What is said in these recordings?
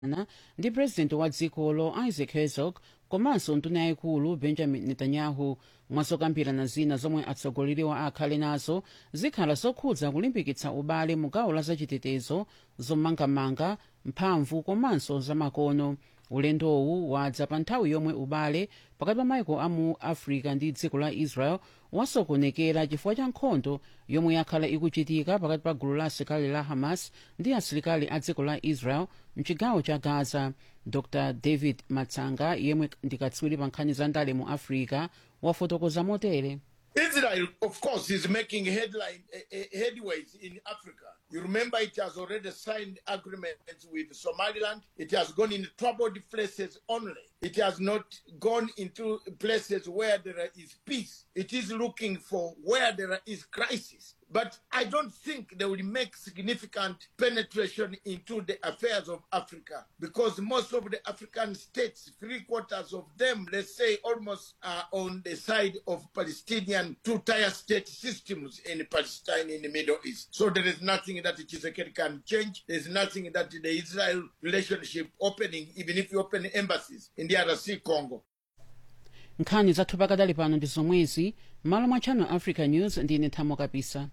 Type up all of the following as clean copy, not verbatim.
ndi purezidenti wa dzikolo Isaac Herzog komanso nduna yayikulu Benjamin Netanyahu. Mwazokambirana zina zomwe atsogoleriwa akhale nazo zikhala zokhudza kulimbikitsa ubale mu gawo la zachitetezo, zomangamanga, mphamvu komanso zamakono. Ulendowu wadza pa nthawi yomwe ubale pakati pa maiko amu Africa ndi dziko la Israel wasokonekera chifukwa cha nkhondo yomwe yakhala ikuchitika pakati pa gulu la asilikali la Hamas ndi asilikali a dziko la Israel mchigawo cha Gaza. Dr David Matsanga yemwe ndi katswiri pa nkhani za ndale mu Africa wafotokoza motere. Israel, of course, is making headways in Africa. You remember it has already signed agreements with Somaliland. It has gone in troubled places only. It has not gone into places where there is peace. It is looking for where there is crisis. But I don't think they will make significant penetration into the affairs of Africa because most of the African states, 3/4 of them, let's say almost are on the side of Palestinian two-tier state systems in Palestine in the Middle East. So there is nothing that Tshisekedi can change. There is nothing that the Israel relationship opening, even if you open embassies in the DRC Congo. Nkhani zathu pakadali pano ndi zomwezi malo mwa Channel Africa News ndine Thamo Kapisa.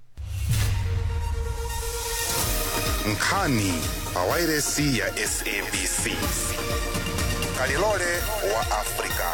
Nkhani pawairesi ya SABC kalilole wa Afrika.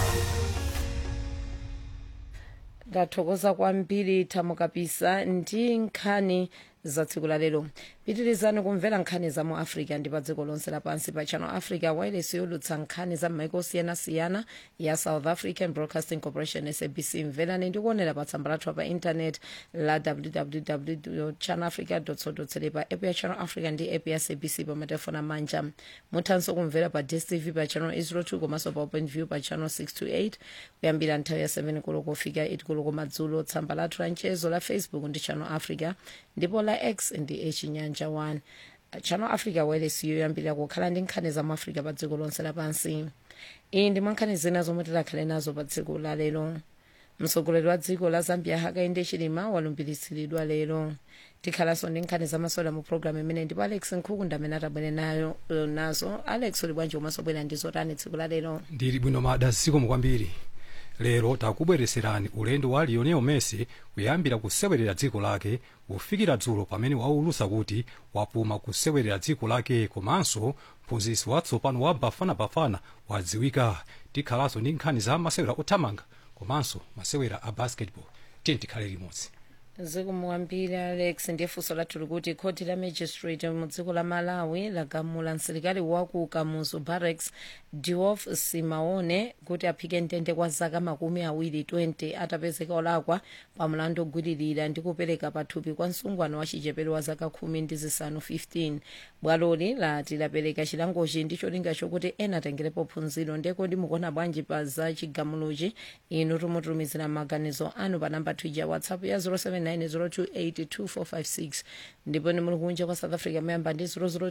Ndathokoza kwambiri Thamo Kapisa ndi nkhani za tsiku la lero. Pitirizani kumvera nkhani za mu Africa ndi pa dziko lonse lapansi pa Channel Africa wireless yolutsa nkhani za maiko osiyanasiyana ya South African Broadcasting Corporation SABC. Mverani ndi kuonera pa tsamba lathu pa internet la www.channelafrica.co.za pa app ya Channel Africa ndi app ya SABC pa matelefoni amanja. Muthanso kumvera pa DSTV pa Channel 802 komanso pa OpenView pa Channel 628 kuyambira nthawi ya 7 koloko kufika 8 koloko madzulo. Tsamba lathu la mchezo la Facebook ndi Channel Africa ndipo la X ndi Chinyanja 1. Channel Africa wireless yoyambirira kukhala ndi nkhani za mu Africa pa dziko lonse lapansi. Iyi ndi nkhani zina zomwe tikhale nazo pa dziko la lero. Mtsogoleri wa dziko la Zambia Hakainde Hichilema walumbiritsidwa lero. Tikhalanso ndi nkhani zamasola mu program imene ndipo Alex Nkhukunda amene atabwere nazo. Alex uli bwanji komanso bwera ndi zotani tsiku la lero? Ndili bwino mada zikomo kwambiri. Lero takubwereserani ulendo wa Lionel Messi kuyambira kusewerera dziko lake kufikira dzulo pamene waulutsa kuti wapuma kusewerera dziko lake komanso mphunzitsi watsopano wa Bafana wadziwika. Tikhalanso ndi nkhani za masewera othamanga komanso masewera a basketball. Tikhale limodzi. Zikomo Alex ndiye funso lathu likuti khoti la magistrate mu dziko la Malawi lagamula msilikali waku Kamuzu Barracks Diouf Simaone kuti aphike ndende kwa zaka 20 atapezeka olakwa pa mlandu ogwiririra ndi kupereka pathupi kwa msungwano wa chichepere wa zaka 15. Bwaloli lati lapereka chilangochi ndi cholinga chokuti ena atengerepo phunziro. Ndeko ndi mukuona bwanji pa za chigamuluchi inu tumutumizira maganizo anu pa namba ya WhatsApp ya 0790282456 ndipo ni muli kunja kwa South Africa memba ndi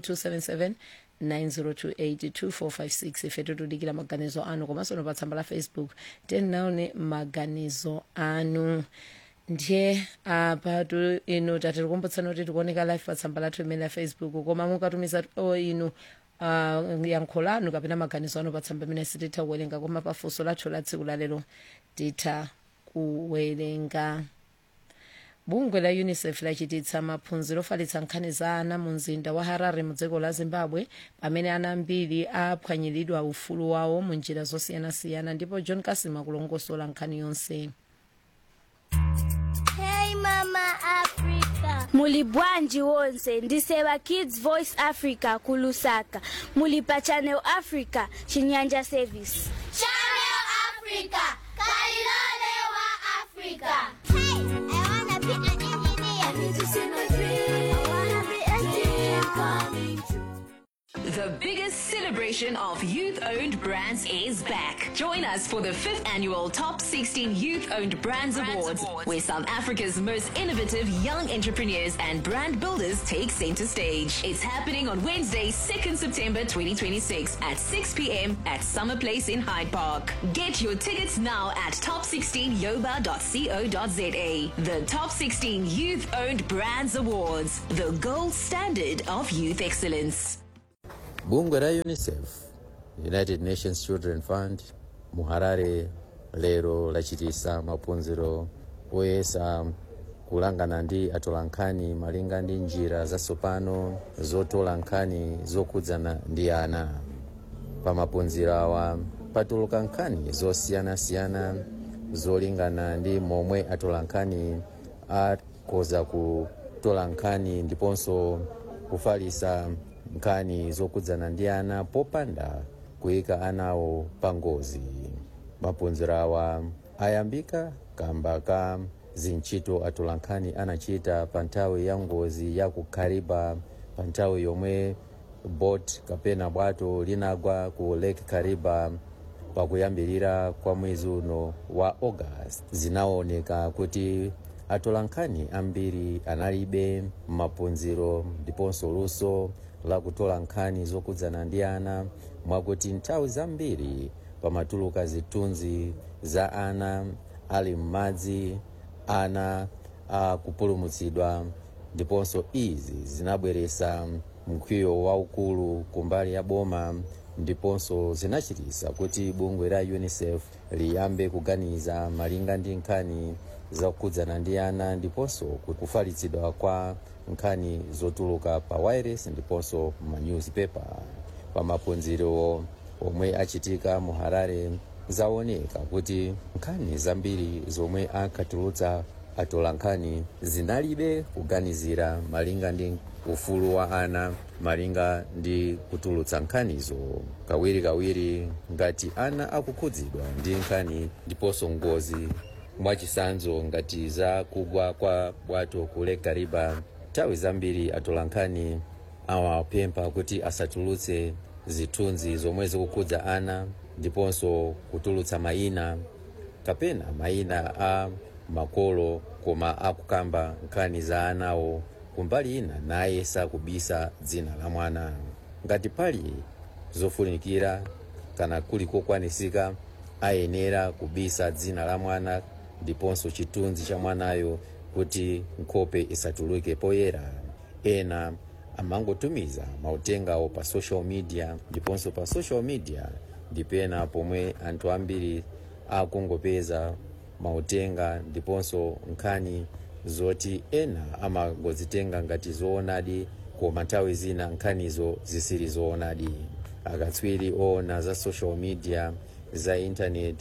0027790282456. Ifetu tudikira maganizo anu komanso pa tsamba la Facebook tenaone maganizo anu. Ndiye apatu inu tatiri kumbutsana kuti tikuoneka live pa tsamba lathu imene la Facebook koma mukatumiza inu yankho lanu kapena maganizo anu pa tsamba imene sititha kuwerenga koma pa funso lathu la tsiku la lero titha kuwerenga. Bungwe la UNICEF lachititsa maphunziro ofalitsa nkhani za ana mu mzinda wa Harare mu dziko la Zimbabwe pamene ana ambiri aphwanyiridwa ufulu wawo mu njira zosiyanasiyana ndipo John Kasima kulongosola nkhani yonse. Hey Mama Africa. Muli bwanji wonse ndisewa Kids Voice Africa kulusaka. Muli pa Channel Africa Chinyanja Service. Channel Africa kalilole wa Africa. Hey, I wanna be an engineer. I need to see my dream. I wanna be a dream coming true. The biggest celebration of youth-owned brands is back. Join us for the 5th annual Top 16 Youth-Owned Brands Awards, where South Africa's most innovative young entrepreneurs and brand builders take center stage. It's happening on Wednesday, 2nd September 2026 at 6 p.m. at Summer Place in Hyde Park. Get your tickets now at top16yoba.co.za. The Top 16 Youth-Owned Brands Awards, the gold standard of youth excellence. bungwe la UNICEF, United Nations Children Fund, mu Harare lero lachitisa maphunziro oyesa kulangana ndi atolankhani malinga ndi njira zatsopano zotola nkhani zokhudzana ndi ana. Pa maphunziro awa patuluka nkhani zosiyanasiyana zolingana ndi momwe atolankhani akhoza kutola nkhani ndiponso kufalisa nkhani zokhudzana ndi ana popanda kuyika anawo pa ngozi. Maphunziro awa ayambika kamba ka zintchito atolankhani anachita pa nthawi ya ngozi ya ku Kariba, pa nthawi yomwe boat kapena bwato linagwa ku Lake Kariba pakuyambirira kwa mwezi uno wa August. Zinaoneka kuti atolankhani ambiri analibe maphunziro ndiponso luso la kutola nkhani zokhudzana ndi ana, mwakuti nthawi zambiri pamatuluka zithunzi za ana ali m'madzi, ana akupulumutsidwa, ndiponso izi zinabweresa mkwiyo waukulu kumbali ya boma, ndiponso zinachitisa kuti bungwe la UNICEF liyambe kuganiza malinga ndi nkhani zokhudzana ndi ana, ndiponso kufalitsidwa kwa nkhani zotuluka pa wireless ndiponso ma newspaper. Pa maphunziro omwe achitika mu Harare zaoneka kuti nkhani zambiri zomwe ankatulutsa atolankhani zinalibe kuganizira malinga ndi ufulu wa ana malinga ndi kutulutsa nkhanizo. Kawirikawiri ngati ana akukhudzidwa ndi nkhani ndiponso ngozi, mwachisanzo ngati za kugwa kwa bwato ku Lake Kariba, nthawi zambiri atolankhani awapempha kuti asatulutse zithunzi zomwe zikukhudza ana ndiponso kutulutsa mayina kapena mayina a makolo koma akukamba nkhani za anawo kumbali ina naye sakubisa dzina la mwana. Ngati pali zofunikira kana kuli kokwanisika ayenera kubisa dzina la mwana ndiponso chithunzi cha mwanayo kuti nkhope isatuluke poyera. Ena amangotumiza mautengawo pa social media, ndiponso pa social media ndipena pomwe anthu ambiri akungopeza mautenga ndiponso nkhani zoti ena amangozitenga ngati zoonadi, koma nthawi zina nkhanizo zisiri zoonadi. Akatswiri ona za social media za internet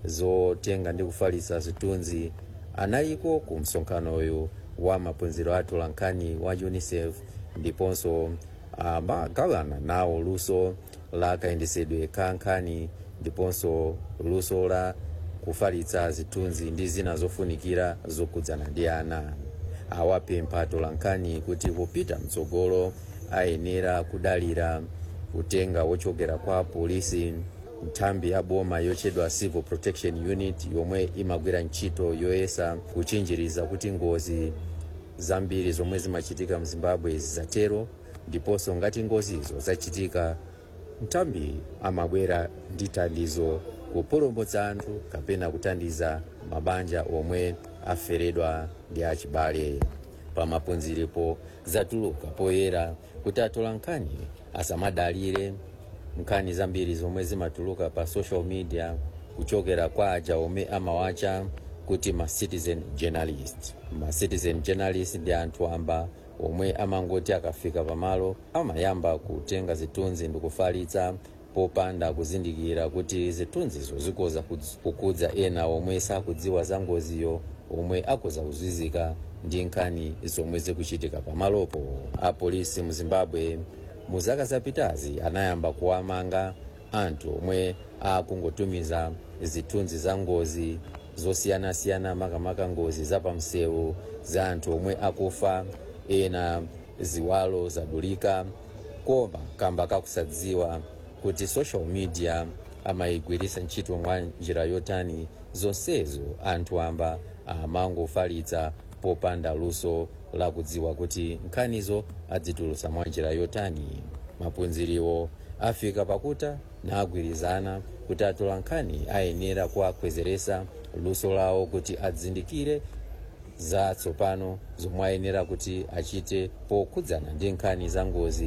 zotenga ndi kufalitsa zithunzi analiko ku msonkhanoyo wa maphunziro atolankhani wa UNICEF, ndiponso magawana nawo luso la kayendesedwe ka nkhani ndiponso luso la kufalitsa zithunzi ndi zina zofunikira zokhudzana ndi ana. Awapempha atolankhani kuti kupita mtsogolo ayenera kudalira kutenga wochokera kwa polisi, nthambi ya boma yochedwa Civil Protection Unit yomwe imagwira ntchito yoyesa kuchinjiriza kuti ngozi zambiri zomwe zimachitika mu Zimbabwe zisatero, ndiponso ngati ngozizo zachitika nthambi amabwera ndi thandizo kupulumutsa anthu kapena kuthandiza mabanja omwe aferedwa ndi achibale. Pa maphunziropo zatuluka poyera kuti atolankhani asamadalire nkhani zambiri zomwe zimatuluka pa social media kuchokera kwa aja omwe amawacha kuti ma citizen journalist. Ma citizen journalist ndi anthu amba omwe amangoti akafika pamalo amayamba kutenga zithunzi ndikufalitsa popanda kuzindikira kuti zithunzizo zikoza kukhudza ena omwe sakudziwa za ngoziyo, omwe akoza kuzizika ndi nkhani zomwe zikuchitika pamalopo. Apolisi mu Zimbabwe mu zaka zapitazi anayamba kuwamanga anthu omwe akungotumiza zithunzi za ngozi zosiyanasiyana, makamaka ngozi zapamsewu za anthu omwe akufa, ena ziwalo zadulika, koma kamba kakusadziwa kuti social media amayigwiritsa ntchito mwa njira yotani. Zonsezo anthu amba amangofalitsa popanda luso la kudziwa kuti nkhanizo adzitulutsa mwa njira yotani. Maphunziriwo afika pakuta nagwirizana kuti atolankhani ayenera kuwakwezeresa luso lawo kuti adzindikire zatsopano zomwe ayenera kuti achite pokhudzana ndi nkhani za ngozi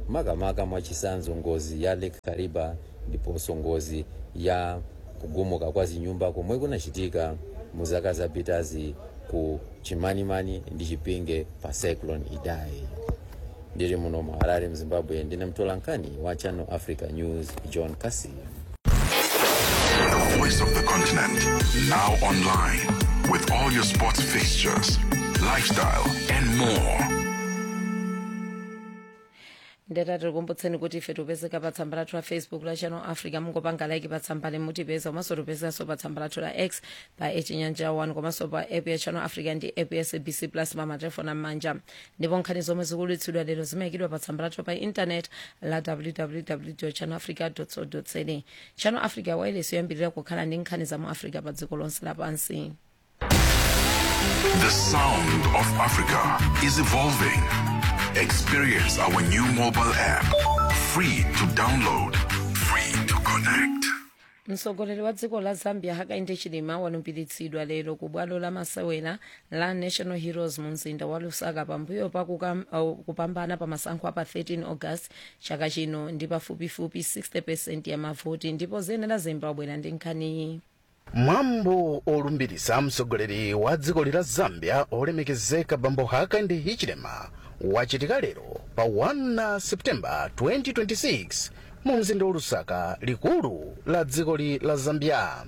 makamaka mwachisanzo ngozi ya Lake Kariba ndiponso ngozi ya kugumuka kwa zinyumba komwe kunachitika mu zaka zapitazi ku Chimanimani ndi Chipinge pa cyclone Idai. Ndiri muno mu Harare mZimbabwe ndine mtolankhani wa Channel Africa News John Kasi. The voice of the continent, now online with all your sports fixtures, lifestyle and more. Ndetati kumbutseni kuti ife tupezeka pa tsamba lathu la Facebook la Channel Africa, mungopanga like pa tsamba limutipeza, komanso tupezanso pa tsamba lathu la X pa Chinyanja 1, komanso pa app ya Channel Africa ndi app ya SABC Plus pa matelefoni amanja. Ndipo nkhani zomwe zikulutsidwa lero zimayikidwa pa tsamba lathu pa internet la www.channelafrica.co.za. Channel Africa wireless yoyambirira kukhala ndi nkhani za mu Africa pa dziko lonse lapansi. The sound of Africa is evolving. Experience our new mobile app. Free to download, free to connect. Mtsogoleri wa dziko la Zambia Hakainde Hichilema walumbitsidwa lero ku bwalo la masewera la National Heroes mu mzinda wa Lusaka pambuyo pa kupambana pa masankho a pa 13 August chaka chino ndi pafupifupi 60% ya mavoti, ndipo zenera Zimbabwe ndi nkhaniyi. Mwambo olumbiritsa mtsogoleri wa dziko la Zambia olemekezeka Bambo Hakainde Hichilema wachitika lero pa 1 September 2026 mu mzinda wa Lusaka, likulu la dziko la Zambia.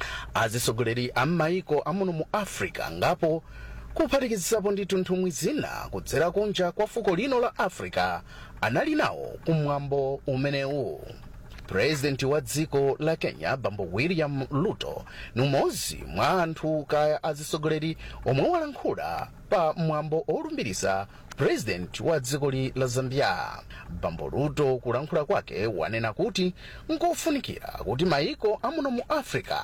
Atsogoleri a maiko amuno mu Africa ngapo kuphatikizapo ndi nthumwi zina kudzera kunja kwa fuko lino la Africa anali nawo kumwambo umenewu. President wa dziko la Kenya Bambo William Ruto ni umodzi mwa anthu kaya atsogoleri omwe walankhula pa mwambo olumbiritsa President wa dziko la Zambia. Bambo Ruto kulankhula kwake wanena kuti nkofunikira kuti maiko amuno mu Africa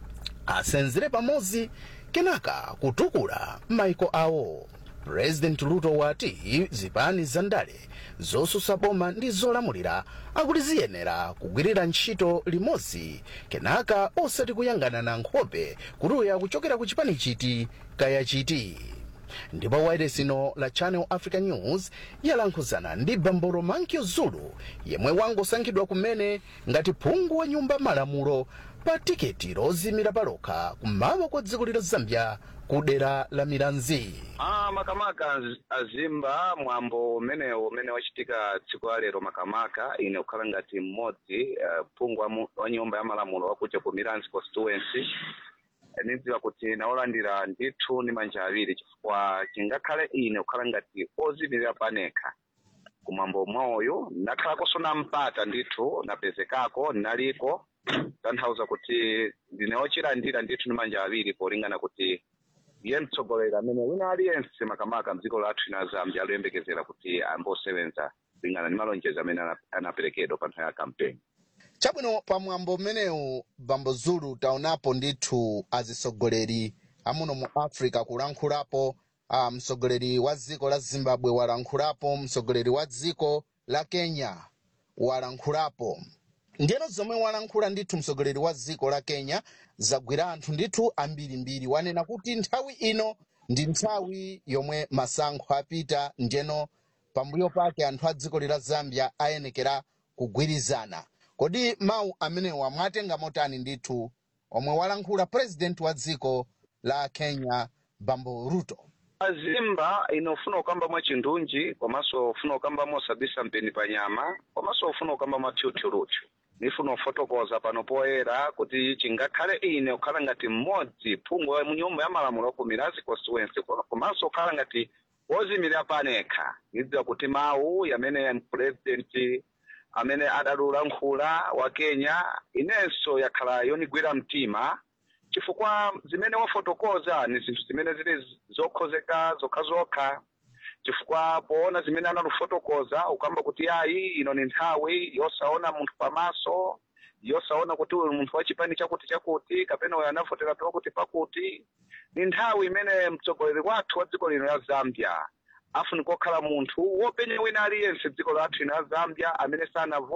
asenzere pamodzi kenaka kutukula maiko awo. President Ruto wati zipani zandale zosusa boma ndi zolamulira akuti ziyenera kugwirira ntchito limodzi kenaka osati kuyangana na nkhope kutuya kuchokera ku chipani chiti kaya chiti. Ndipo wireless ino la Channel Africa News yalankhuzana ndi Bambo Romankyo Zulu yemwe wangosankhidwa kumene ngati phungu wa nyumba malamulo pa tiketi lozimira palokha kummawa kwa dziko la Zambia kudera la Milanzi. Makamaka azimba mwambo umene wachitika tsiku la lero makamaka ine kukhala ngati mmodzi phungu wa nyumba ya malamulo wakuja ku Milanzi constituency. Nidziwa kuti naolandira ndithu ni manja awiri chifukwa chingakhale ine kukhala ngati ozimirira panekha kumwambo mwaoyo ndakhala kosona mpata ndithu napezekako naliko tanthauza kuti ndine ochilandira ndithu ni manja awiri polingana kuti iye mtsogoleri amene wina aliyense makamaka mdziko lathu la Zambia aliyembekezera kuti ambosewenza kulingana ni malonjezo amene anaperekedwa pa nthawi ya kampeni. Chabwino pa mwambo umenewu Bambo Zulu taonapo ndithu atsogoleri amuno mu Africa kulankhulapo. Mtsogoleri wa dziko la Zimbabwe walankhulapo, mtsogoleri wa dziko la Kenya walankhulapo. Ndiyeno zomwe walankhula ndithu mtsogoleri wa dziko la Kenya zagwira anthu ndithu ambirimbiri. Wanena kuti nthawi ino ndi nthawi yomwe masankho apita, ndiyeno pambuyo pake anthu a dziko la Zambia ayenekera kugwirizana. Kodi mawu amenewa mwatenga motani ndithu omwe walankhula president wa dziko la Kenya Bambo Ruto? Azimba inofuna ukamba mwa chindunji komanso ufuna ukamba mosabisa mpeni pa nyama komanso ufuna ukamba mwa thyuthyuluthu. Nifuna ufotokoza pano poyera kuti chingakhale ine ukhala ngati mmodzi phungu wa nyumba ya malamulo ku Milanzi constituency komanso ukhala ngati ozimirira panekha. Nidziwa kuti mawu yamene president amene adalulankhula wa Kenya inenso yakhala yonigwira mtima chifukwa zimene wafotokoza ni zinthu zimene zili zokhozeka zokha chifukwa poona zimene analufotokoza ukamba kuti ayi ino ni nthawi yosaona munthu pamaso, yosaona kuti uyu munthu wa chipani chakuti kapena uyu anavotera pakuti. Ni nthawi imene mtsogoleri wathu wa dziko lino la Zambia afunika kukhala munthu wopenya wina aliyense dziko lathu la Zambia amene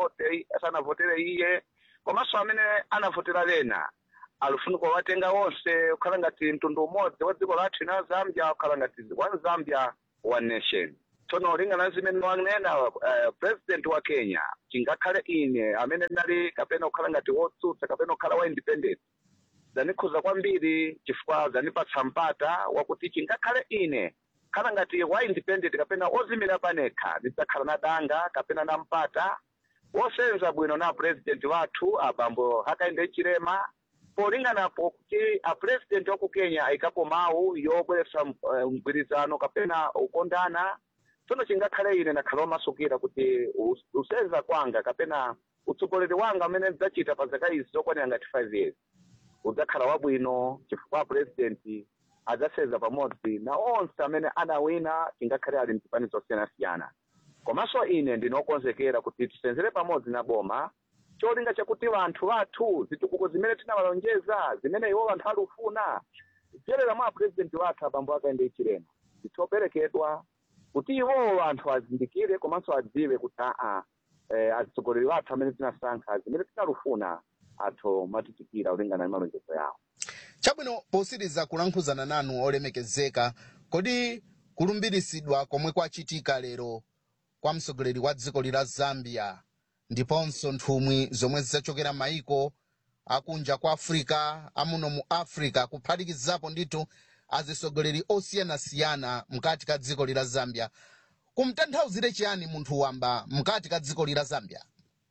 sanavotere iye komanso amene anavotera lena alufunika watenga wonse ukhala ngati mtundu umodzi wa dziko lathu la Zambia, ukhala ngati one Zambia one nation. tsono lingana zimene wanena president wa Kenya chingakhale ine amene nali kapena kukhala ngati wotsutsa kapena kukhala wa independent zanikhuza kwambiri chifukwa zanipatsa mpata wakuti chingakhale ine khala ngati wa independent kapena ozimira panekha ndidzakhala na danga kapena na mpata wosenza bwino na president wathu abambo Hakainde Hichilema polinganapo kuti a president wa ku Kenya ayikapo mawu yobweretsa mgwirizano kapena ukondana. Tsono chingakhale ine nakhala omasukira kuti usenza kwanga kapena utsogoleri wanga amene ndidzachita pa zaka izi zokwanira ngati 5 years udzakhala wabwino chifukwa president adzasenza pamodzi na onse amene anawina chingakhale ali mpani zosiyanasiyana. Komanso ine ndinokonzekera kuti tisenzere pamodzi na boma cholinga chakuti vanthu vathu zitukuko zimene tinawalonjeza zimene iwo vanthu alufuna ziyerera mwa president wathu abambo Hakainde Hichilema zitoperekedwa kuti iwo vanthu azindikire komanso adziwe kuti atsogoleri wathu amene tinasankha zimene tinalufuna athu matichitira ulingana ndi malonjezo yawo. Chabwino posiriza kulankhuzana nanu olemekezeka, kodi kulumbiritsidwa komwe kwachitika lero kwa mtsogoleri wa dziko la Zambia ndiponso nthumwi zomwe zidzachokera maiko akunja kwa Afrika amuno mu Africa kuphatikizapo ndithu atsogoleri osiyanasiyana mkati ka dziko la Zambia kumtanthauzire chiyani munthu wamba mkati ka dziko la Zambia?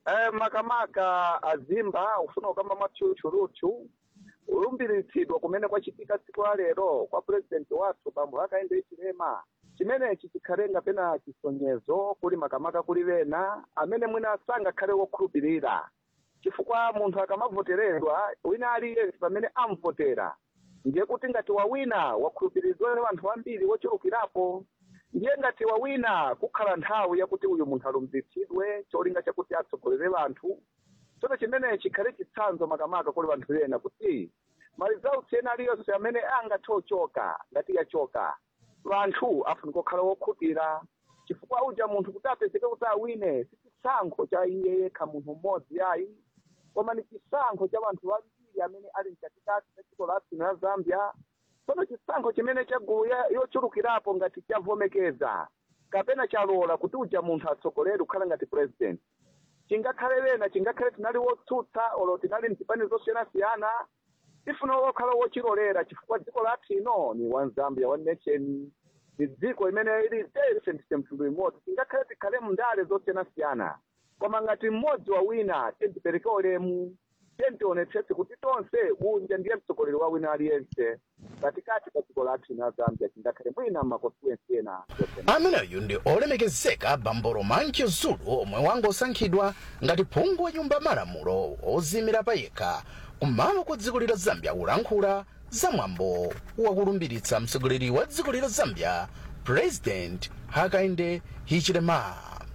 Makamaka azimba ufuna kamba matchutchulutchu ulumbiritsidwa kumene kwachitika tsiku la lero kwa president wathu bambo Hakainde Hichilema chimenechi chikhalenga pena chisonyezo kuli makamaka kuli vena amene mwina sangakhale wokhulupirira chifukwa munthu akamavoteredwa wina aliyense pamene amvotera ndiye kuti ngati wawina wakhulupirizwa ndi vanthu ambiri wochulukirapo ndiye ngati wawina kukhala nthawi yakuti uyu munthu alumbiritsidwe cholinga chakuti atsogolere vanthu. Tsono chimene chikhale chitsanzo makamaka kuli vanthu ena kuti results ena aliyonse amene angathochoka ngati yachoka vanthu afunika kukhala wokhutira chifukwa uja munthu kuti apezeke kuti awine si chisankho cha iye yekha munthu mmodzi ayi koma ni chisankho cha vanthu ambiri amene ali mkatikati ka dziko lathu la Zambia. Tsono chisankho chimene chagulu yochulukirapo ngati chavomekeza kapena chalola kuti uja munthu atsogolere kukhala ngati president chingakhale vena chingakhale tinali wotsutsa olo tinali mzipani zosiyanasiyana tifuna wokhala wochilolera chifukwa dziko lathu ino ni one Zambia one nation ni dziko imene ili sense mtundu imodzi tingakhale tikhale mndale zosiyanasiyana koma ngati mmodzi wawina tipereke ulemu tionetsetse kuti tonse unja ndiye mtsogoleri wa wina aliyense katikati ka dziko lathu la Zambia tingakhale mwina makonstituency ena. Ameneyu ndi olemekezeka bambo Romancho Zulu omwe wangosankhidwa ngati phungu wa nyumba malamulo ozimira payekha kumalo kwa dziko la Zambia kulankhula za mwambo wakulumbiritsa mtsogoleri wa dziko la Zambia President Hakainde Hichilema.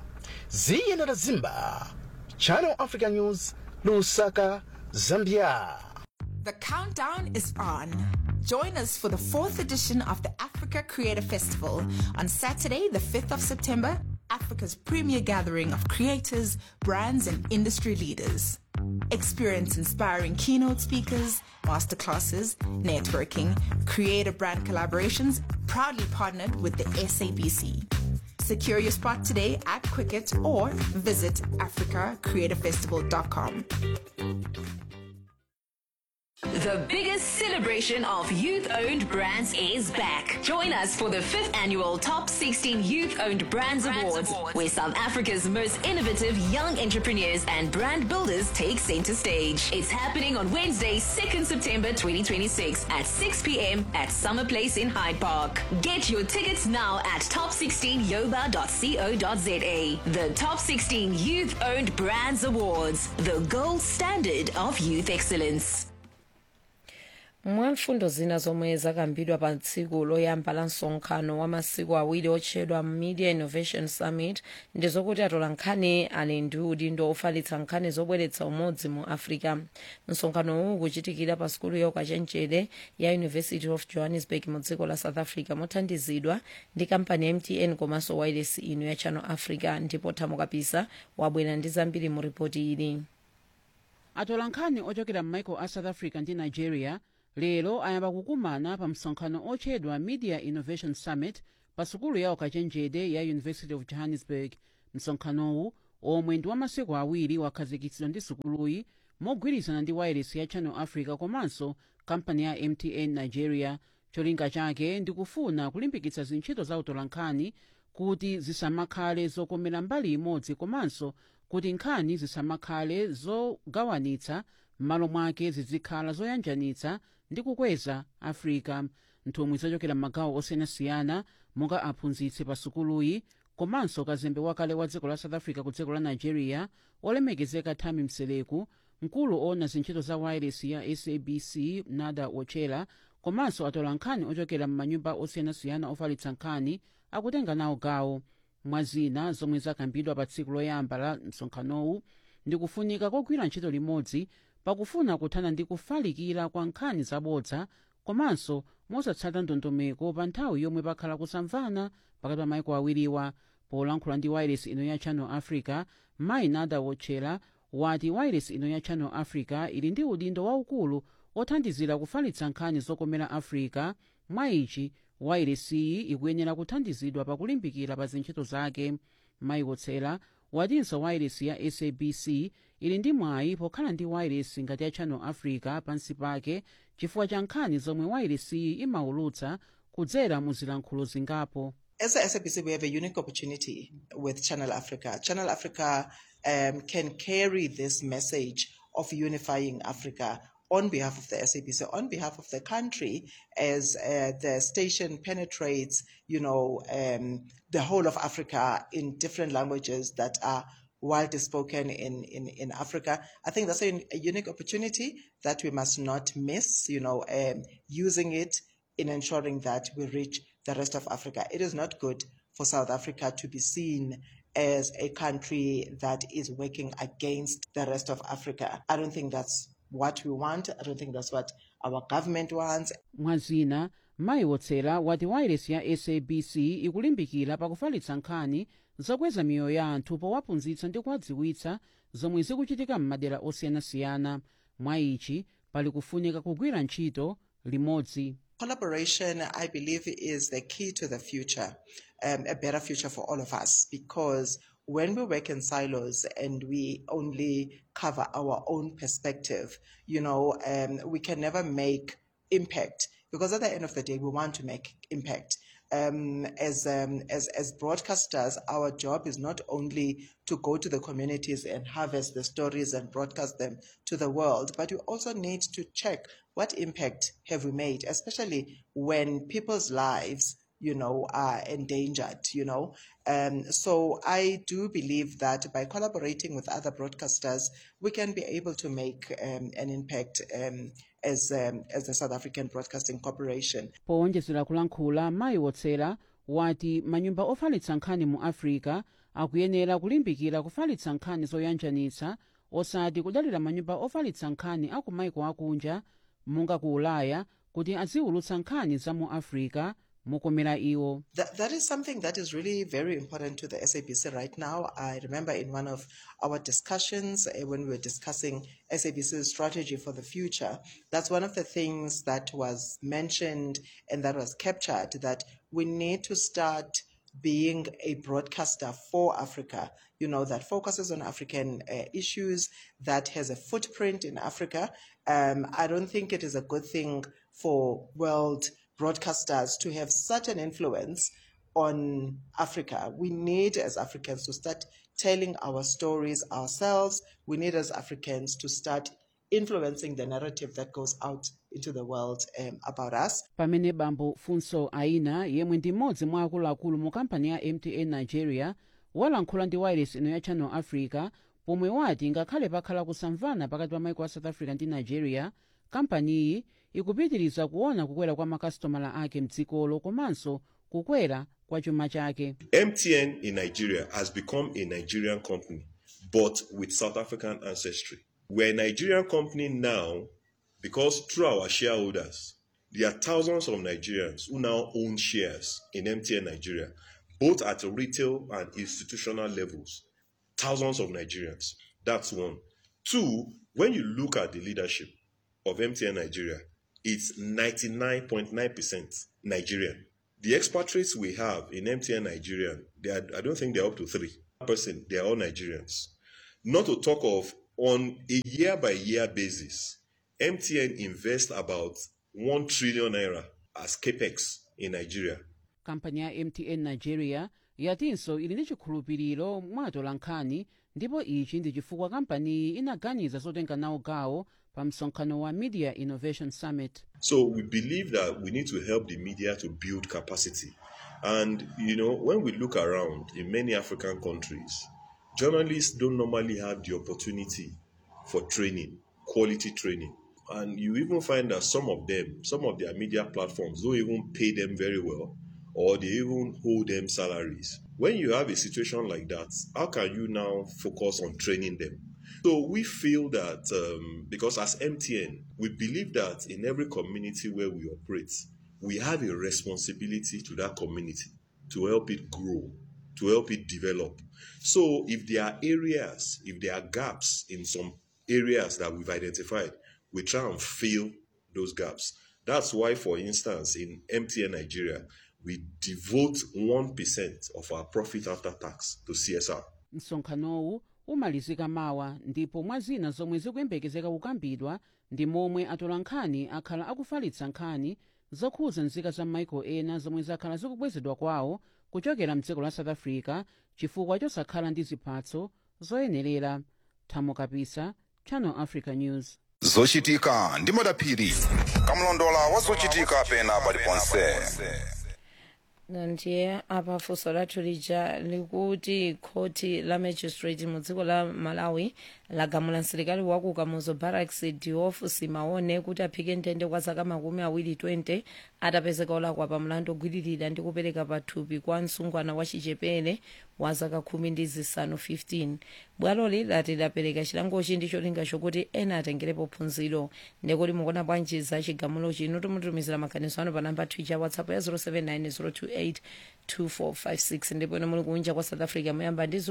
Ziyenera Zimba, Channel Africa News, Lusaka, Zambia. The countdown is on. Join us for the 4th edition of the Africa Creator Festival on Saturday, the 5th of September, Africa's premier gathering of creators, brands, and industry leaders. Experience inspiring keynote speakers, masterclasses, networking, creator brand collaborations, proudly partnered with the SABC. Secure your spot today at Quicket or visit africacreatorfestival.com. The biggest celebration of youth-owned brands is back. Join us for the 5th annual Top 16 Youth-Owned Brands Awards, where South Africa's most innovative young entrepreneurs and brand builders take center stage. It's happening on Wednesday, 2nd September 2026 at 6 p.m. at Summer Place in Hyde Park. Get your tickets now at top16yoba.co.za. The Top 16 Youth-Owned Brands Awards, the gold standard of youth excellence. Mwamfundo zina zomwe zakambidwa pa tsiku loyamba la msonkhano wa masiku awiri otchedwa Media Innovation Summit ndizokuti atola nkhani ali ndi udindo ofalitsa nkhani zobweretsa umodzi mu Africa. Msonkhano uwu kuchitikira pa skulu ya ukachenjede ya University of Johannesburg mu dziko la South Africa mothandizidwa ndi kampani ya MTN komanso wireless ino ya Channel Africa, ndipo Thamo Kapisa wabwera ndi zambiri mu ripoti ili. Atola nkhani ochokera m'maiko a South Africa ndi Nigeria lero ayamba kukumana pa msonkhano otchedwa Media Innovation Summit pa sukulu yawo kachenjede ya University of Johannesburg. Msonkhanowu omwe ndi wa masiku awiri wakhazikitsidwa ndi sukuluyi mogwirizana ndi wireless ya Channel Africa komanso kampani ya MTN Nigeria. Cholinga chake ndikufuna kulimbikitsa zintchito za utolankhani kuti zisamakhale zokomera mbali imodzi komanso kuti nkhani zisamakhale zogawanitsa m'malo mwake zizikhala zoyanjanitsa ndi kukweza Africa. Nthumwi zochokera m'magawo osiyanasiyana monga aphunzitsi pa sukuluyi komanso kazembe wakale wa dziko la South Africa ku dziko la Nigeria olemekezeka Thami Mseleku, mkulu owona zintchito za wireless ya SABC Nada Wochela komanso atolankhani ochokera m'manyumba osiyanasiyana ofalitsa nkhani akutenga nawo gawo. Mwazina zomwe zakambidwa pa tsiku loyamba la msonkhanowu ndikufunika kogwira ntchito limodzi pakufuna kuthana ndi kufalikira kwa nkhani zabodza komanso mosatsata ndondomeko pa nthawi yomwe pakhala kusamvana pakati pa maiko awiriwa. Polankhula ndi wireless ino ya Channel Africa, Mai Nada Wochela wati wireless ino ya Channel Africa ili ndi udindo waukulu othandizira kufalitsa nkhani zokomera Africa. Mwa ichi wireless iyi ikuyenera kuthandizidwa pakulimbikira pa zintchito zake. Mai Wochela watinso wireless ya SABC ili ndi mwayi pokhala ndi wireless ngati ya Channel Africa pansi pake chifukwa cha nkhani zomwe wireless iyi imaulutsa kudzera mu zilankhulo zingapo. As a SABC, we have a unique opportunity with Channel Africa. Channel Africa can carry this message of unifying Africa on behalf of the SABC, on behalf of the country, as the station penetrates, the whole of Africa in different languages that are widely spoken in Africa. I think that's a unique opportunity that we must not miss, using it in ensuring that we reach the rest of Africa. It is not good for South Africa to be seen as a country that is working against the rest of Africa. I don't think that's what we want. I don't think that's what our government wants. Mwazina, Mai Wochela wati wireless ya SABC ikulimbikira pakufalitsa nkhani zokweza miyoyo ya anthu powaphunzitsa ndi kuwadziwitsa zomwe zikuchitika m'madera osiyanasiyana. Mwa ichi pali kufunika kugwira ntchito limodzi. Collaboration, I believe, is the key to the future, a better future for all of us, because when we work in silos and we only cover our own perspective, we can never make impact, because at the end of the day, we want to make impact. As broadcasters, our job is not only to go to the communities and harvest the stories and broadcast them to the world, but we also need to check what impact have we made, especially when people's lives, are endangered, So I do believe that by collaborating with other broadcasters, we can be able to make an impact as the South African Broadcasting Corporation. Powonjezera kulankhula, Mai Wochela wati manyumba ofalitsa nkhani mu Africa akuyenera kulimbikira kufalitsa nkhani zoyanjanitsa osati kudalira manyumba ofalitsa nkhani aku maiko akunja monga ku Ulaya kuti aziulutsa nkhani za mu Africa mokomera iwo. That is something that is really very important to the SABC right now. I remember in one of our discussions when we were discussing SABC's strategy for the future, that's one of the things that was mentioned and that was captured, that we need to start being a broadcaster for Africa, that focuses on African issues, that has a footprint in Africa. I don't think it is a good thing for world broadcasters to have such an influence on Africa. We need, as Africans, to start telling our stories ourselves. We need, as Africans, to start influencing the narrative that goes out into the world about us. Pamene Bambo Funso Aina, yemwe ndi mmodzi mwa akuluakulu mu kampani ya MTN Nigeria, walankhula ndi wireless ino ya Channel Africa, pomwe wati ngakhale pakhala kusamvana pakati pa maiko a South Africa ndi Nigeria, kampaniyi ikupitiriza kuona kukwera kwa makasitomala ake mdzikolo komanso kukwera kwa chuma chake. MTN in Nigeria has become a Nigerian company, but with South African ancestry. We're a Nigerian company now because through our shareholders, there are thousands of Nigerians who now own shares in MTN Nigeria, both at retail and institutional levels. Thousands of Nigerians. That's one. Two, when you look at the leadership of MTN Nigeria, it's 99.9% Nigerian. The expatriates we have in MTN Nigeria, I don't think they're up to 3%. They're all Nigerians. Not to talk of, on a year-by-year basis, MTN invests about 1 trillion naira as capex in Nigeria. kampani ya MTN Nigeria yatinso ili ndi chikhulupiriro mwa atolankhani, ndipo ichi ndi chifukwa kampani inaganiza zotenga nawo gawo pa msonkhano wa Media Innovation Summit. So we believe that we need to help the media to build capacity. And, when we look around in many African countries, journalists don't normally have the opportunity for training, quality training. And you even find that some of their media platforms don't even pay them very well, or they even hold them salaries. When you have a situation like that, how can you now focus on training them? So we feel that, because as MTN, we believe that in every community where we operate, we have a responsibility to that community to help it grow, to help it develop. So if there are gaps in some areas that we've identified, we try and fill those gaps. That's why, for instance, in MTN Nigeria, we devote 1% of our profit after tax to CSR. Msonkhanowu umalizika mawa, ndipo mwa zina zomwe zikuyembekezeka kukambidwa ndi momwe atolankhani akhala akufalitsa nkhani zokhuza nzika za maiko ena zomwe zakhala zikubwezedwa kwawo kuchokera mdziko la South Africa chifukwa chosakhala ndi ziphatso zoyenerera. Thamo Kapisa, Channel Africa News. Zochitika ndi Madaphiri, kamlondola wa zochitika pena paliponse. Ndiye apa funso lathu lija likuti khoti la magistrate mu dziko la Malawi lagamula msilikali wa ku Kamuzu Barracks Diouf Simaone kuti aphike ndende kwa zaka 20 atapezeka olakwa pa mlandu ogwiririra ndi kupereka pathupi kwa msungwana wa chichepere wa zaka 15. Bwaloli lati lapereka chilangochi ndi cholinga chokuti ena atengerepo phunziro. Ndekoti mukuona bwanji za chigamulo chino tumutumizira maganizo anu pa namba Twitter WhatsApp ya 0790282456 ndipo ine muli kunja kwa South Africa muyamba ndi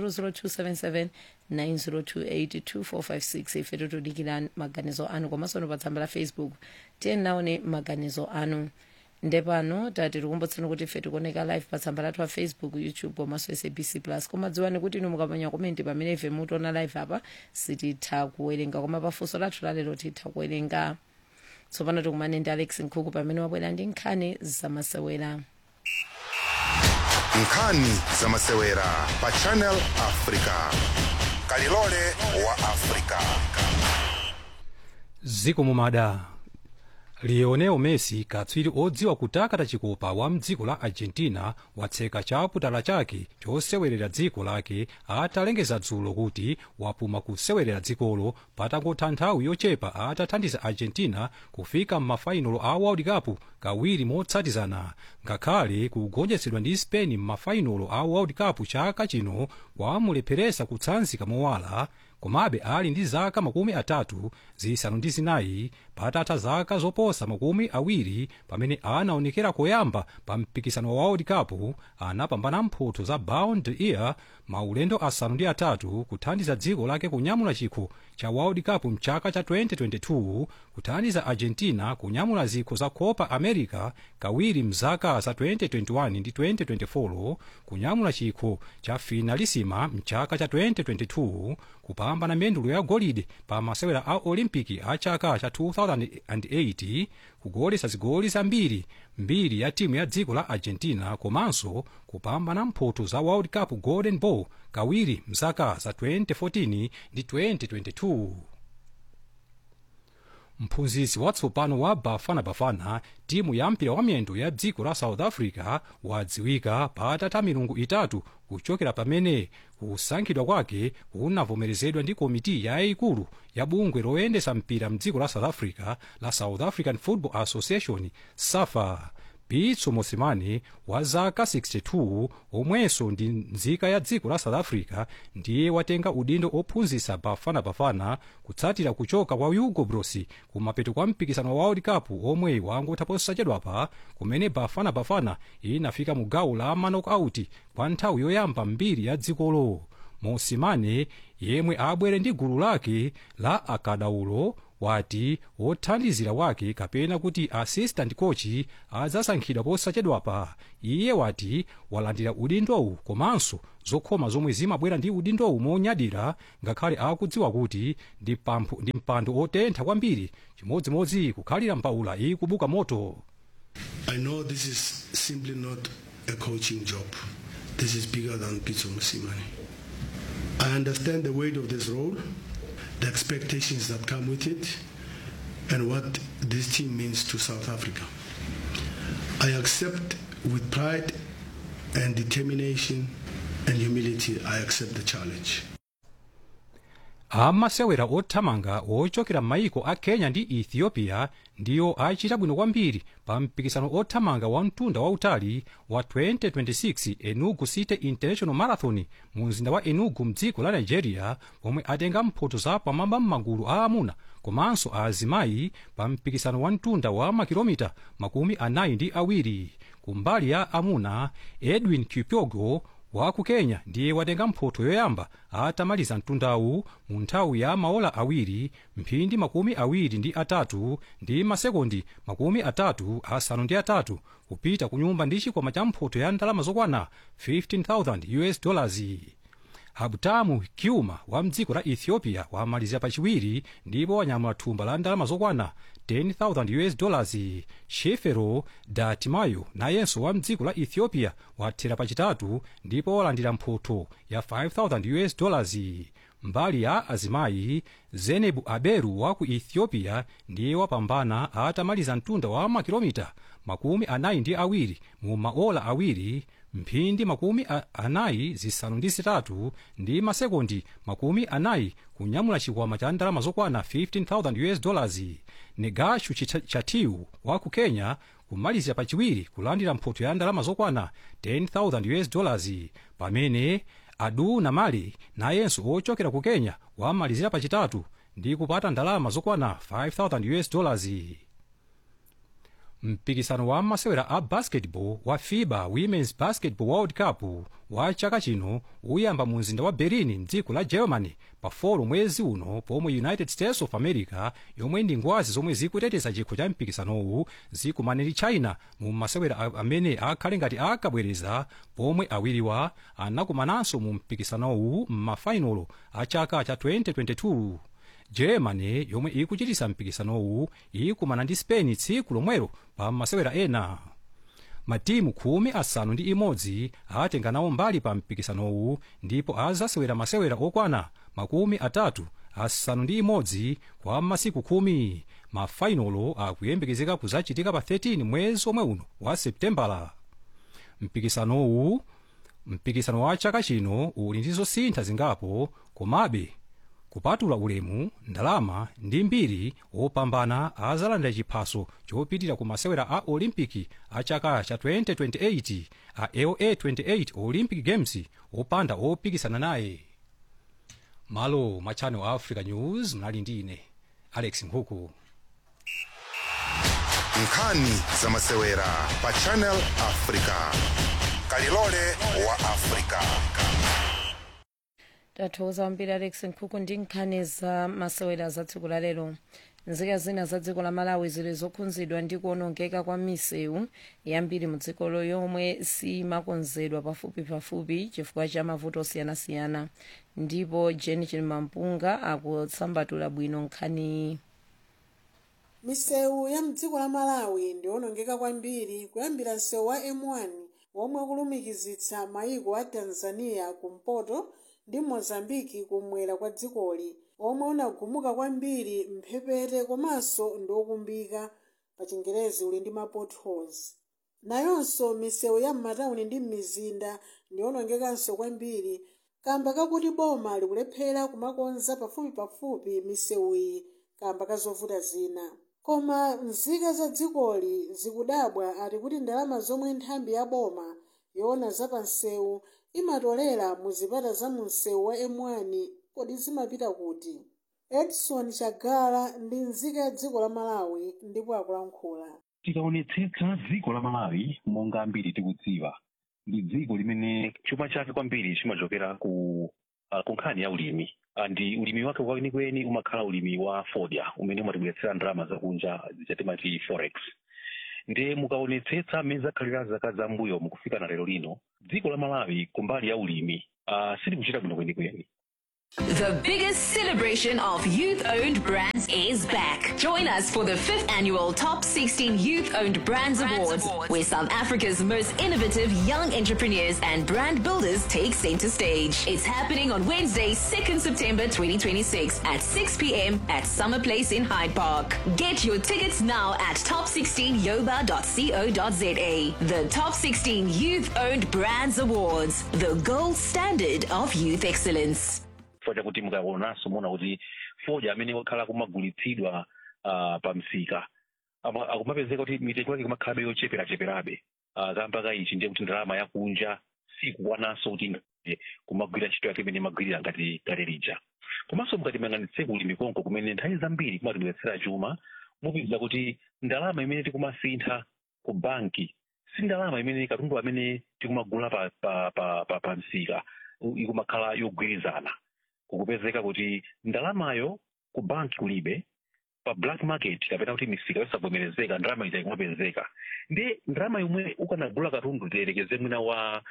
0027790282456. ife tutudikira maganizo anu komanso pa tsamba la Facebook tiyenaone maganizo anu. Ndepano tati tikumbutseni kuti ife tikuoneka live pa tsamba lathu wa Facebook, YouTube komanso SABC Plus. Koma dziwani kuti inu mukamanya komenti pamene ife mutiona live apa sititha kuwerenga, koma pafunso lathu lalero titha kuwerenga. Tsopano tikumane ndi Alex Nkhuku pamene wabwera ndi nkhani zamasewera. Nkhani zamasewera pa Channel Africa. Kalilole wa Africa. Ziko mumada. Lionel Messi, katswiri odziwa kutakata chikopa wa mdziko la Argentina, watseka chaputala chake chosewerera dziko lake atalengeza dzulo kuti wapuma kusewerera dzikolo patangotha nthawi yochepa atathandiza Argentina kufika m'mafainalo a World Cup kawiri motsatizana. Ngakhale kugonjetsedwa ndi Spain m'mafainalo a World Cup chaka chino kwamulepheresa kutsanzika mowala, komabe ali ndi zaka 34 patatha zaka zoposa 20 pamene anaonekera koyamba pa mpikisano wa World Cup. Anapambana mphotho za Ballon d'Or maulendo 3 kuthandiza dziko lake kunyamula chikho cha World Cup mchaka cha 2022, kuthandiza Argentina kunyamula zikho za Copa America kawiri mzaka za 2021 ndi 2024, kunyamula chikho cha Finalissima mchaka cha 2022, kupambana mendulo ya golide pa masewera a Olimpiki a chaka cha 2008, kugolesa zigoli zambiri ya timu ya dziko la Argentina, komanso kupambana mphotho za World Cup Golden Ball kawiri mzaka za 2014 ndi 2022. Mphunzitsi watsopano wa Bafana timu ya mpira wa miyendo ya dziko la South Africa wadziwika patatha milungu itatu kuchokera pamene kusankhidwa kwake kunavomerezedwa ndi komiti yayikulu ya bungwe loyendesa mpira mdziko la South Africa la South African Football Association SAFA. Pitso Mosimane wa zaka 62 omwenso ndi nzika ya dziko la South Africa ndiye watenga udindo ophunzitsa Bafana kutsatira kuchoka kwa Hugo Broos kumapeto kwa mpikisano wa World Cup omwe wangotha posachedwapa, kumene Bafana inafika mu gawo la knockout kwa nthawi yoyamba mbiri ya dzikolo. Mosimane yemwe abwere ndi gulu lake la akadaulo wati othandizira wake kapena kuti assistant coach adzasankhidwa posachedwapa. Iye wati walandira udindowu komanso zokhoma zomwe zimabwera ndi udindowu monyadira, ngakhale akudziwa kuti ndi mpando otentha kwambiri, chimodzimodzi kukhalira mpawula ikubuka moto. I know this is simply not a coaching job. This is bigger than Pitso Mosimane. I understand the weight of this role, the expectations that come with it, and what this team means to South Africa. I accept with pride and determination and humility, I accept the challenge. Amasewera othamanga ochokera m'mayiko a Kenya ndi Ethiopia ndiyo achita bwino kwambiri pa mpikisano othamanga wa mtunda wautali wa 2026 Enugu City International Marathon mu mzinda wa Enugu mdziko la Nigeria, pomwe atenga mphoto za pamwamba m'magulu a amuna komanso a azimayi pa mpikisano wa mtunda wa makilomita 42. Kumbali ya amuna, Edwin Kipchoge wa ku Kenya ndiye watenga mphoto yoyamba atamaliza mtundawu mu nthawi ya maola awiri, mphindi 23 ndi masekondi 33 kupita ku nyumba ndi chikwama cha mphoto ya ndalama zokwana $15,000. Habutamu Kiuma wa mdziko la Ethiopia wamalizira pachiwiri ndipo wanyamula thumba la ndalama zokwana $10,000. Shefero Datimayo nayenso wa mdziko la Ethiopia wathera pachitatu ndipo walandira mphoto ya $5,000. Mbali ya azimayi, Zenebu Aberu wa ku Ethiopia ndiye wapambana atamaliza mtunda wa makilomita 42 mu maola awiri, mphindi 43 ndi masekondi 40 kunyamula chikwama cha ndalama zokwana $15,000. Negashu Chatiu wa ku Kenya kumalizira pachiwiri kulandira mphoto ya ndalama zokwana $10,000, pamene Adu Namali nayenso ochokera ku Kenya wamalizira pachitatu ndi kupata ndalama zokwana $5,000. Mpikisano wa masewera a basketball wa FIBA Women's Basketball World Cup wa chaka chino uyamba mu mzinda wa Berlin mdziko la Germany pa 4 mwezi uno, pomwe United States of America yomwe ndi ngwazi zomwe zikuteteza chikho cha mpikisanowu zikumana ndi China mu masewera amene akhale ngati akabwereza, pomwe awiriwa anakumananso mu mpikisanowu m'mafainalo a chaka cha 2022. Germany yomwe ikuchitisa mpikisanowu ikumana ndi Spain tsiku lomwelo pa masewera ena. Matimu 11 atenga nawo mbali pa mpikisanowu ndipo azasewera masewera okwana 31 kwa masiku 10. Mafainalo akuyembekezeka kuzachitika pa 13 mwezi omwe uno wa Septembala. Mpikisano wa chaka chino uli ndi zosintha zingapo, komabe kupatula ulemu, ndalama ndi mbiri, opambana azalandira chiphaso chopitira ku masewera a olimpiki a chaka cha 2028 a LA 28 Olympic Games opanda opikisana naye. Malo mwa Channel Africa News, mnali ndine Alex Nkhuku. Nkhani za masewera pa Channel Africa, kalilole wa Africa. Tathokoza kwambiri Alex Nkhuku ndi nkhani za masewera za tsiku la lero. Nzika zina za dziko la Malawi zili zokhudzidwa ndi kuonongeka kwa misewu yambiri mu dzikolo yomwe simakonzedwa pafupi chifukwa cha mavuto osiyanasiyana, ndipo Jenny Chimampunga akutsambatula bwino nkhani. Misewu ya mdziko la Malawi ndionongeka kwambiri, kuyambira msewu wa M1 womwe kulumikizitsa mayiko a Tanzania kumpoto ndi Mozambiki kumwera kwa dzikoli, omwe unagumuka kwambiri mphepete komanso ndiokumbika pa Chingerezi uli ndi potholes. Nayonso misewu ya m'matawuni ndi m'mizinda ndionongekanso kwambiri, kamba kakuti boma likulephera kumakonza pafupi misewu iyi kamba kazovuta zina. Koma nzika za dzikoli zikudabwa ati kuti ndalama zomwe nthambi ya boma yoona za pansewu imatolera mu zipata za mu msewu wa M1 kodi zimapita kuti? Edson Chagala ndi nzika ya dziko la Malawi ndipo akulankhula. Tikaonetsetsa dziko la Malawi monga ambiri tikudziwa ndi dziko limene chuma chake kwambiri chimachokera ku nkhani ya ulimi. ndi ulimi wake kwenikweni umakhala ulimi wa fodya umene umatibweretsera ndalama zakunja zichatimati forex. Ndi mukaonetsetsa mmene zakhalira zaka zambuyo mukufika na lero lino dziko la Malawi kumbali ya ulimi silikuchita bwino kwenikweni. The biggest celebration of youth-owned brands is back. Join us for the 5th annual Top 16 Youth-Owned Brands Awards, where South Africa's most innovative young entrepreneurs and brand builders take center stage. It's happening on Wednesday, 2nd September 2026 at 6 p.m. at Summer Place in Hyde Park. Get your tickets now at top16yoba.co.za. The Top 16 Youth-Owned Brands Awards, the gold standard of youth excellence. Fodya kuti mukaonanso muona kuti fodya amene wakhala kumagulitsidwa pa msika akumapezeka kuti mitengo yake kumakhalabe yocheperacheperabe kamba ka ichi ndiye kuti ndalama yakunja sikukwananso kuti kumagwira ntchito yake imene imagwirira ngati kale lija. Komanso mukatiyang'anitse ulimi konko kumene nthawi zambiri kumatibweretsera chuma mupeza kuti ndalama imene tikumasintha ku banki si ndalama imene katundu amene tikumagula pa msika ikumakhala yogwirizana. Kukupezeka kuti ndalamayo ku banki kulibe, pa black market kapena kuti misika yosavomerezeka ndalama ija ikumapezeka. Ndi ndalama yomwe ukanagula katundu tiyerekeze mwina wa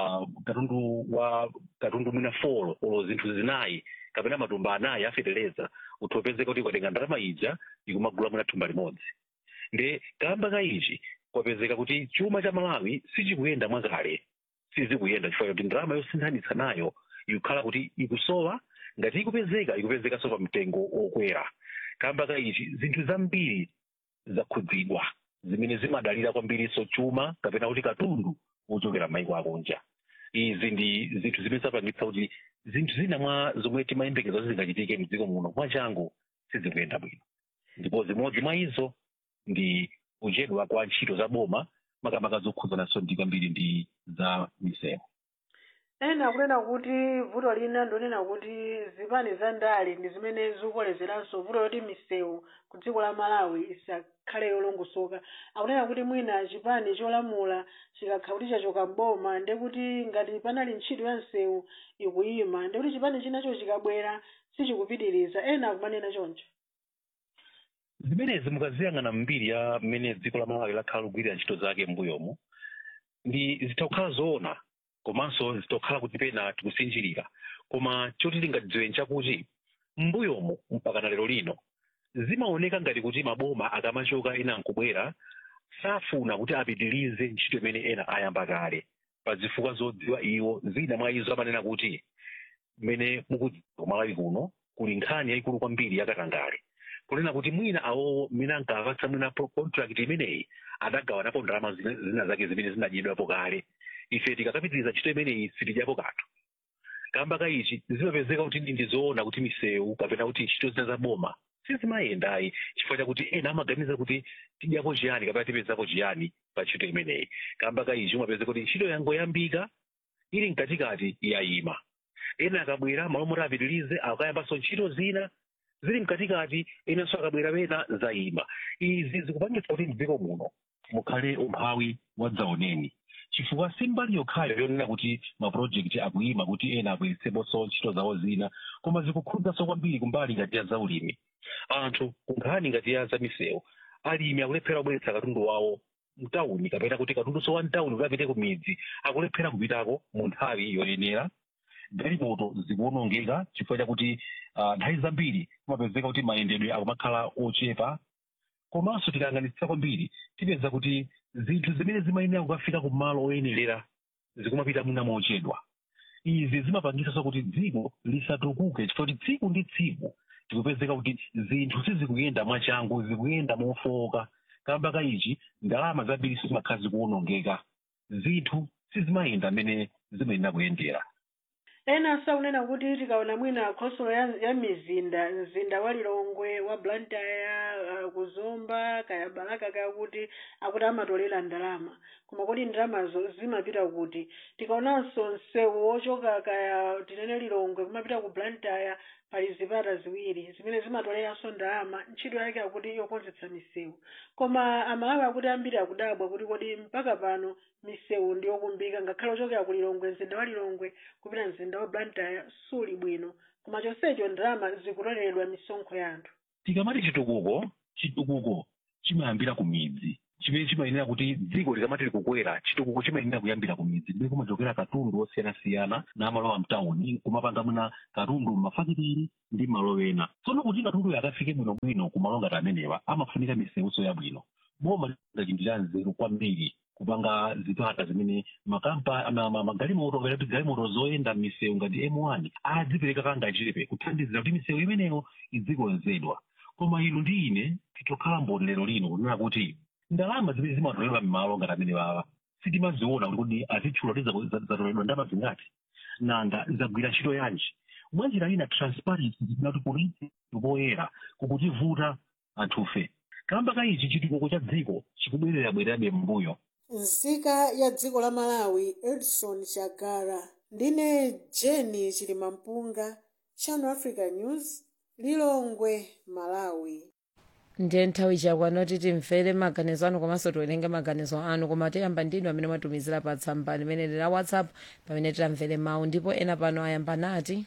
katundu mwina 4 olo zinthu zinayi kapena matumba 4 afeteleza utopezeka kuti kwatenga ndalama ija ikumagula mwina thumba limodzi. Ndi kamba ka ichi kwapezeka kuti chuma cha Malawi sichikuyenda mwakale, sizikuyenda chifukwa kuti ndalama yosinthanitsa nayo ikukhala kuti ikusowa, ngati ikupezeka so pa mtengo okwera. Kamba ka ichi zinthu zambiri zakhudzidwa zimene zimadalira kwambiri so chuma kapena kuti katundu ochokera maiko akunja. Izi ndi zinthu zimene zapangitsa kuti zinthu zina mwa zomwe timayembekeza zingachitike mdziko muno mwachangu sizikuyenda bwino. Ndipo zimodzi mwa izo ndi kuchedwa kwa ntchito za boma makamaka zokhudzananso ndi kwambiri ndi za misewu. Ena kunena kuti vuto lina ndonena kuti zipani za ndale ndi zimene zikukolezeranso vuto loti misewu ku dziko la Malawi isakhale yolongosoka. Akunena kuti mwina chipani cholamula chikakhala kuti chachoka mboma ndi kuti ngati panali ntchito ya msewu ikuyima ndi kuti chipani chinacho chikabwera sichikupitiriza. Ena akumanena choncho. Zimenezi mukaziyang'ana mbiri ya mmene dziko la Malawi lakhala kugwirira ntchito zake m'mbuyomu ndi zitakhala zoona komanso zitokhala kuti pena tikusinjirira. Koma choti tingadziwe nchakuti m'mbuyomu mpaka na lero lino zimaoneka ngati kuti maboma akamachoka ena nkubwera safuna kuti apitirize ntchito imene ena ayamba kale pa zifukwa zodziwa iwo. Zina mwa izo amanena kuti mmene mukudziwa Malawi kuno kuli nkhani yayikulu kwambiri yakatangale, kunena kuti mwina awo mmene ankapatsa mwina contract imeneyi adagawanapo ndalama zina zake zimene zinadyedwapo kale. Ife tikakapitiriza ntchito imeneyi sitidyapo kanthu. Kamba ka ichi zimapezeka kuti ndizoona kuti misewu kapena kuti ntchito zina za boma sizimayendayi chifukwa chakuti ena amaganiza kuti tidyapo chiyani kapena tipezapo chiyani pa ntchito imeneyi. Kamba ka ichi umapezeka kuti ntchito yangoyambika ili mkatikati yayima. Ena akabwera malo moti apitirize akayambanso ntchito zina zili mkatikati, enanso akabwera pena zayima. Izi zikupangitsa kuti mdziko muno mukhale umphawi wadzaoneni. Chifukwa simbali yokhayo yonena kuti mapurojekiti akuyima kuti ena abweretseponso ntchito zawo zina, koma zikukhudzaso kwambiri kumbali ngati ya zaulimi. Anthu kunkhani ngati ya zamisewu alimi akulephera kubweretsa katundu wawo mtawuni kapena kuti katundunso wa mtawuni kuti apite ku midzi akulephera kupitako mu nthawi yoyenera. Galimoto zikuwonongeka chifukwa chakuti nthawi zambiri kumapezeka kuti mayendedwe akumakhala ochepa. Komanso tikayang'anitsa kwambiri tipeza kuti zinthu zimene zimayenera kukafika ku malo oyenerera zikumapita mwina mochedwa. Izi zimapangisanso kuti dziko lisatukuke chifukwa kuti tsiku ndi tsiku tikupezeka kuti zinthu sizikuyenda mwachangu, zikuyenda mofowoka. Kamba ka ichi ndalama zambiri sizimakhala zikuwonongeka, zinthu sizimayenda mmene zimayenera kuyendera. Ena saunena kuti tikaona mwina khosolo ya mizinda, mzinda wa Lilongwe, wa Blantyre, Kuzomba, kaya Balaka kaya kuti akuti amatolera ndalama. Koma kodi ndalamazo zimapita kuti? Tikaonanso msewu wochoka kaya tinene Lilongwe kumapita ku Blantyre pali zipata ziwiri zimene zimatoleranso ndalama, ntchito yake akuti yokonzetsa misewu. Koma Amalawi akuti ambiri akudabwa kuti kodi mpaka pano misewu ndiyokumbika ngakhale ochokera ku Lilongwe, mzinda wa Lilongwe kupita mzinda wa Blantyre suli bwino koma chonsecho ndalama zikutoleredwa misonkho ya anthu. tikamati chitukuko chimayambira ku midzi chimene chimayenera kuti dziko likamati likukwera chitukuko chimayenera kuyambira ku midzi ndipo kumachokera katundu osiyanasiyana namalowa mtawuni kumapanga mwina katundu m'mafakitiri ndi malo ena. Tsono kuti katundu akafike bwinobwino kumalo ngati amenewa amafunika misewuso yabwino. Boma linachindira nzeru kwambiri kupanga zipata zimene magalimoto ngati galimoto zoyenda misewu ngati M1 adzipereka kangachepe kuthandizira kuti misewu imeneyo idzikonzedwa. Koma inu ndi ine titokhala mboni lero lino kunena kuti ndalama zimene zimatoledwa m'malo ngati amene wawa sitimaziona kuti azitchula kuti zatoledwa ndalama zingati nanga zagwira ntchito yanji. Mwanjira ina transparency zinati polisi poyera kukutivuta anthufe. Kamba ka ichi chitukuko cha dziko chikubwererabe m'mbuyo. Nzika ya dziko la Malawi Edson Chagara ndine Jenny Chilimampunga, Channel Africa News, Lilongwe, Malawi. Ndiye nthawi chakwana kuti timvere maganizo anu komanso tiwerenge maganizo anu, koma tiyamba ndinu amene mwatumizira pa tsamba limene la WhatsApp pamene titamvere mawu, ndipo ena pano ayamba nati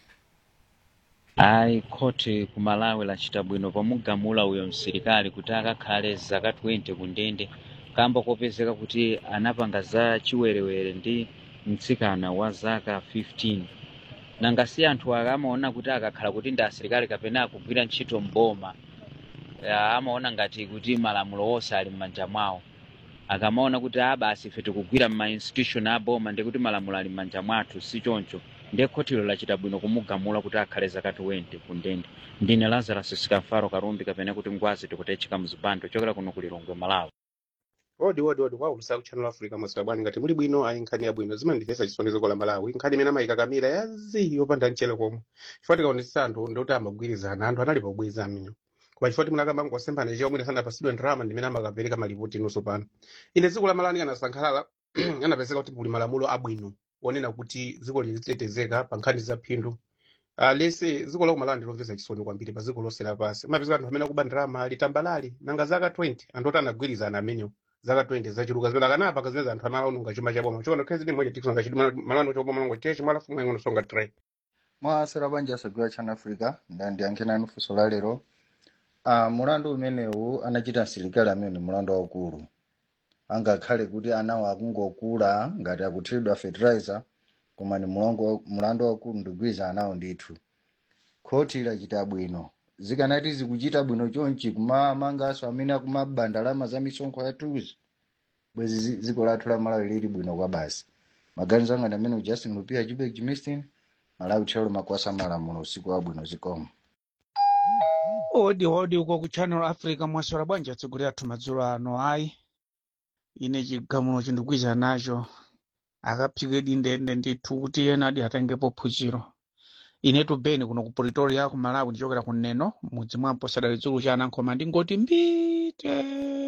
ayi khoti ku Malawi lachita bwino pomugamula uyo msilikali kuti akakhale zaka 20 kundende kamba kopezeka kuti anapanga za chiwerewere ndi mtsikana wa zaka 15. nanga si anthu akamaona kuti akakhala kuti ndi asilikali kapena akugwira ntchito mboma amaona ngati kuti malamulo onse ali m'manja mwawo. Akamaona kuti basi ife tikugwira m'ma institution aboma ndi kuti malamulo ali m'manja mwathu si choncho, ndiye khotilo lachita bwino kumugamula kuti akhale zaka 20 kundende. Ndine Lazarus Sikafaro Karumbi kapena kuti Ngwazi tikutechika mzipando chokera kuno ku Lilongwe, Malawi. Odi kwa ulusa ku Channel Africa mwasabwani ngati muli bwino ayi nkhani ya bwino zimandifesa chisondezo kola Malawi nkhani imene mayikakamira yazi yopanda mchele komwe chifukwa tikaonetsa anthu ndoti amagwirizana anthu anali pobweza amino kwa chifukwa timunakamba ngosempana chomwe mwina sanapasidwe ndrama ndimene amakapereka malipoti inonso pano. Ine dziko la Malawi anasankhalala anapezeka kuti kuli malamulo abwino onena kuti dziko litetezeka pa nkhani za phindu. Lese dziko la Malawi ndilomvesa chisoni kwambiri pa dziko lonse lapansi. Mapezeka anthu amene akuba ndrama litambalali nanga zaka 20 anthu oti anagwirizana amenewo zaka 20 zachiluka zimene akanapa kazimeza anthu analonga chuma chaboma chona kezi mmoja tikusonga chiduma malano choboma ngo cheche mala fumwe ngono songa tray mwasera banja sagwa Channel Africa ndandi yankena nufuso la lero. Mulandu umenewu anachita asilikali amene mulandu waukulu angakhale kuti anawo akungokula ngati akuthiridwa fertilizer koma ni mulandu waukulu ndigwiza anawo ndithu. Khoti lachita bwino zikanati zikuchita bwino chonchi kumamangaso amene akumaba ndalama za misonkho ya tuzi bwezi dziko lathu la Malawi lili bwino kwa basi. Maganizo anga amene Justin Lupia Jubek Jimistin Malawi chelo makwasa malamulo usiku wabwino zikomo. Odi uko ku Channel Africa mwasora bwanja tsogolera athu madzulo ano ayi ine chigamulo chindikwiza nacho akaphike dindende ndithu kuti ena adi atengepo phunziro. Ine tubeni kuno ku Pretoria ku Malawi ndichokera kuneno mudzi mwampo sadalizulu chana nkoma ndingoti mbite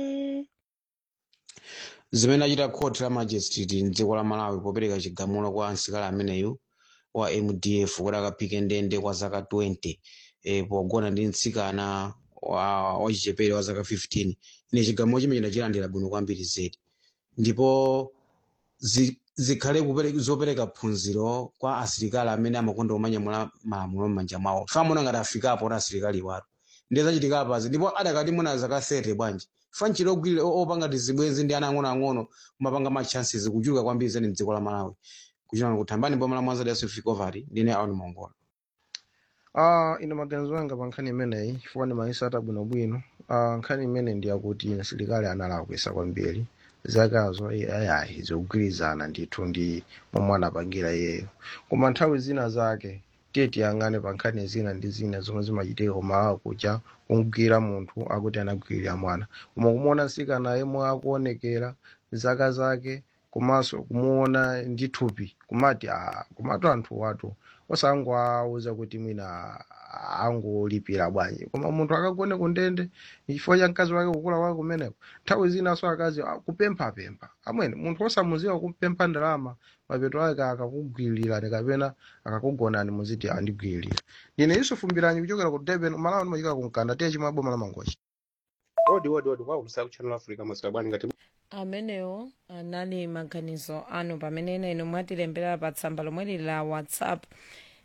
zimene achita khoti la magistrate mdziko la Malawi popereka chigamulo kwa ansikali ameneyu wa MDF kuti akaphike ndende kwa zaka 20 pogona ndi mtsikana wa chichepere wa zaka 15. Ine chigamulo chimene chinachilandira bwino kwambiri zedi ndipo zikhale zopereka phunziro kwa asilikali amene amakonda kumanyamula malamulo m'manja mwawo. Famona ngati afikapo oti asilikali watu ndiye zachitika pazi ndipo adakati muna zaka 30 bwanji fanchiro ogwira opanga tizibwenzi ndi ana ang'ono kumapanga ma chances kuchuluka kwambiri zeni mdziko la Malawi kuchina kuthambani boma la Mwanza Daso Fikovari ndine aoni mongola. Ine maganizo anga pa nkhani imeneyi chifukwa ndi maisa atabwinobwino. Nkhani imene ndi yakuti asilikali analakwisa kwambiri zakazo ayayi zikugwirizana ndithu ndi momwe anapangira iyeyo koma nthawi zina zake tiyang'ane pa nkhani zina ndi zina zomwe zimachitika kumawa kucha kumgwira munthu akuti anagwirira mwana koma kumuona mtsikana yemwe akuonekera zaka zake komanso kumuona ndi thupi kumati anthu watu osangowauza kuti mwina angolipira bwanji koma munthu akagone kundende chifukwa cha mkazi wake kukula wake kumeneko. Nthawi zinaso akazi kupempha amwene munthu osamuziwa kupempha ndalama mapeto ake akakugwirira kapena akakugonani muziti andigwirira. Ndine Yusufu Mbiranyi kuchokera ku Durban Malawi machika kunkanda tiye chimwe boma la Mangochi. Odi kwa ulusa ku Channel Africa mwasabwani ngati amenewo anali maganizo anu pamene inu mwatilembera pa tsamba lomwe la WhatsApp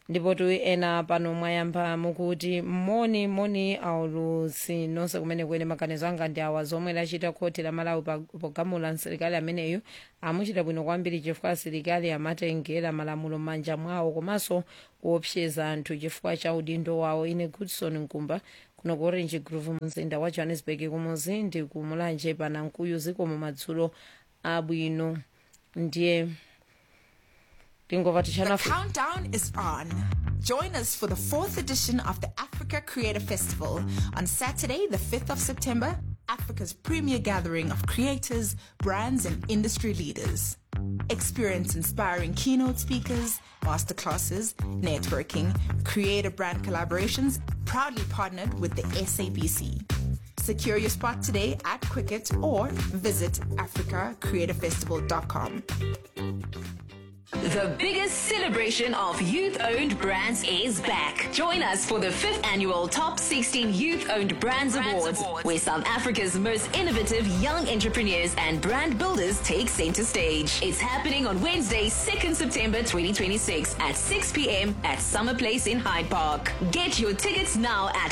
ndipo tu ena pano mwayamba mukuti moni aulutsi nonse kumene kwene maganizo anga ndi awa zomwe lachita khoti la Malawi pogamula msilikali ameneyu amuchita bwino kwambiri chifukwa asilikali amatengera malamulo m'manja mwawo komanso kuopseza anthu chifukwa cha udindo wawo. Ine Goodson Nkumba kuno ku Orange Grove mzinda wa Johannesburg kumuzi ndi kumulanje panankuyu zikomo madzulo abwino ndiye tingova The tichana countdown is on. Join us for the 4th edition of the Africa Creator Festival on Saturday, the 5th of September, Africa's premier gathering of creators, brands, and industry leaders. Experience inspiring keynote speakers, masterclasses, networking, creator brand collaborations, proudly partnered with the SABC. Secure your spot today at Quicket or visit africacreatorfestival.com. The biggest celebration of youth-owned brands is back. Join us for the 5th annual Top 16 Youth-Owned Brands Awards, where South Africa's most innovative young entrepreneurs and brand builders take center stage. It's happening on Wednesday, 2nd September 2026 at 6 p.m. at Summer Place in Hyde Park. Get your tickets now at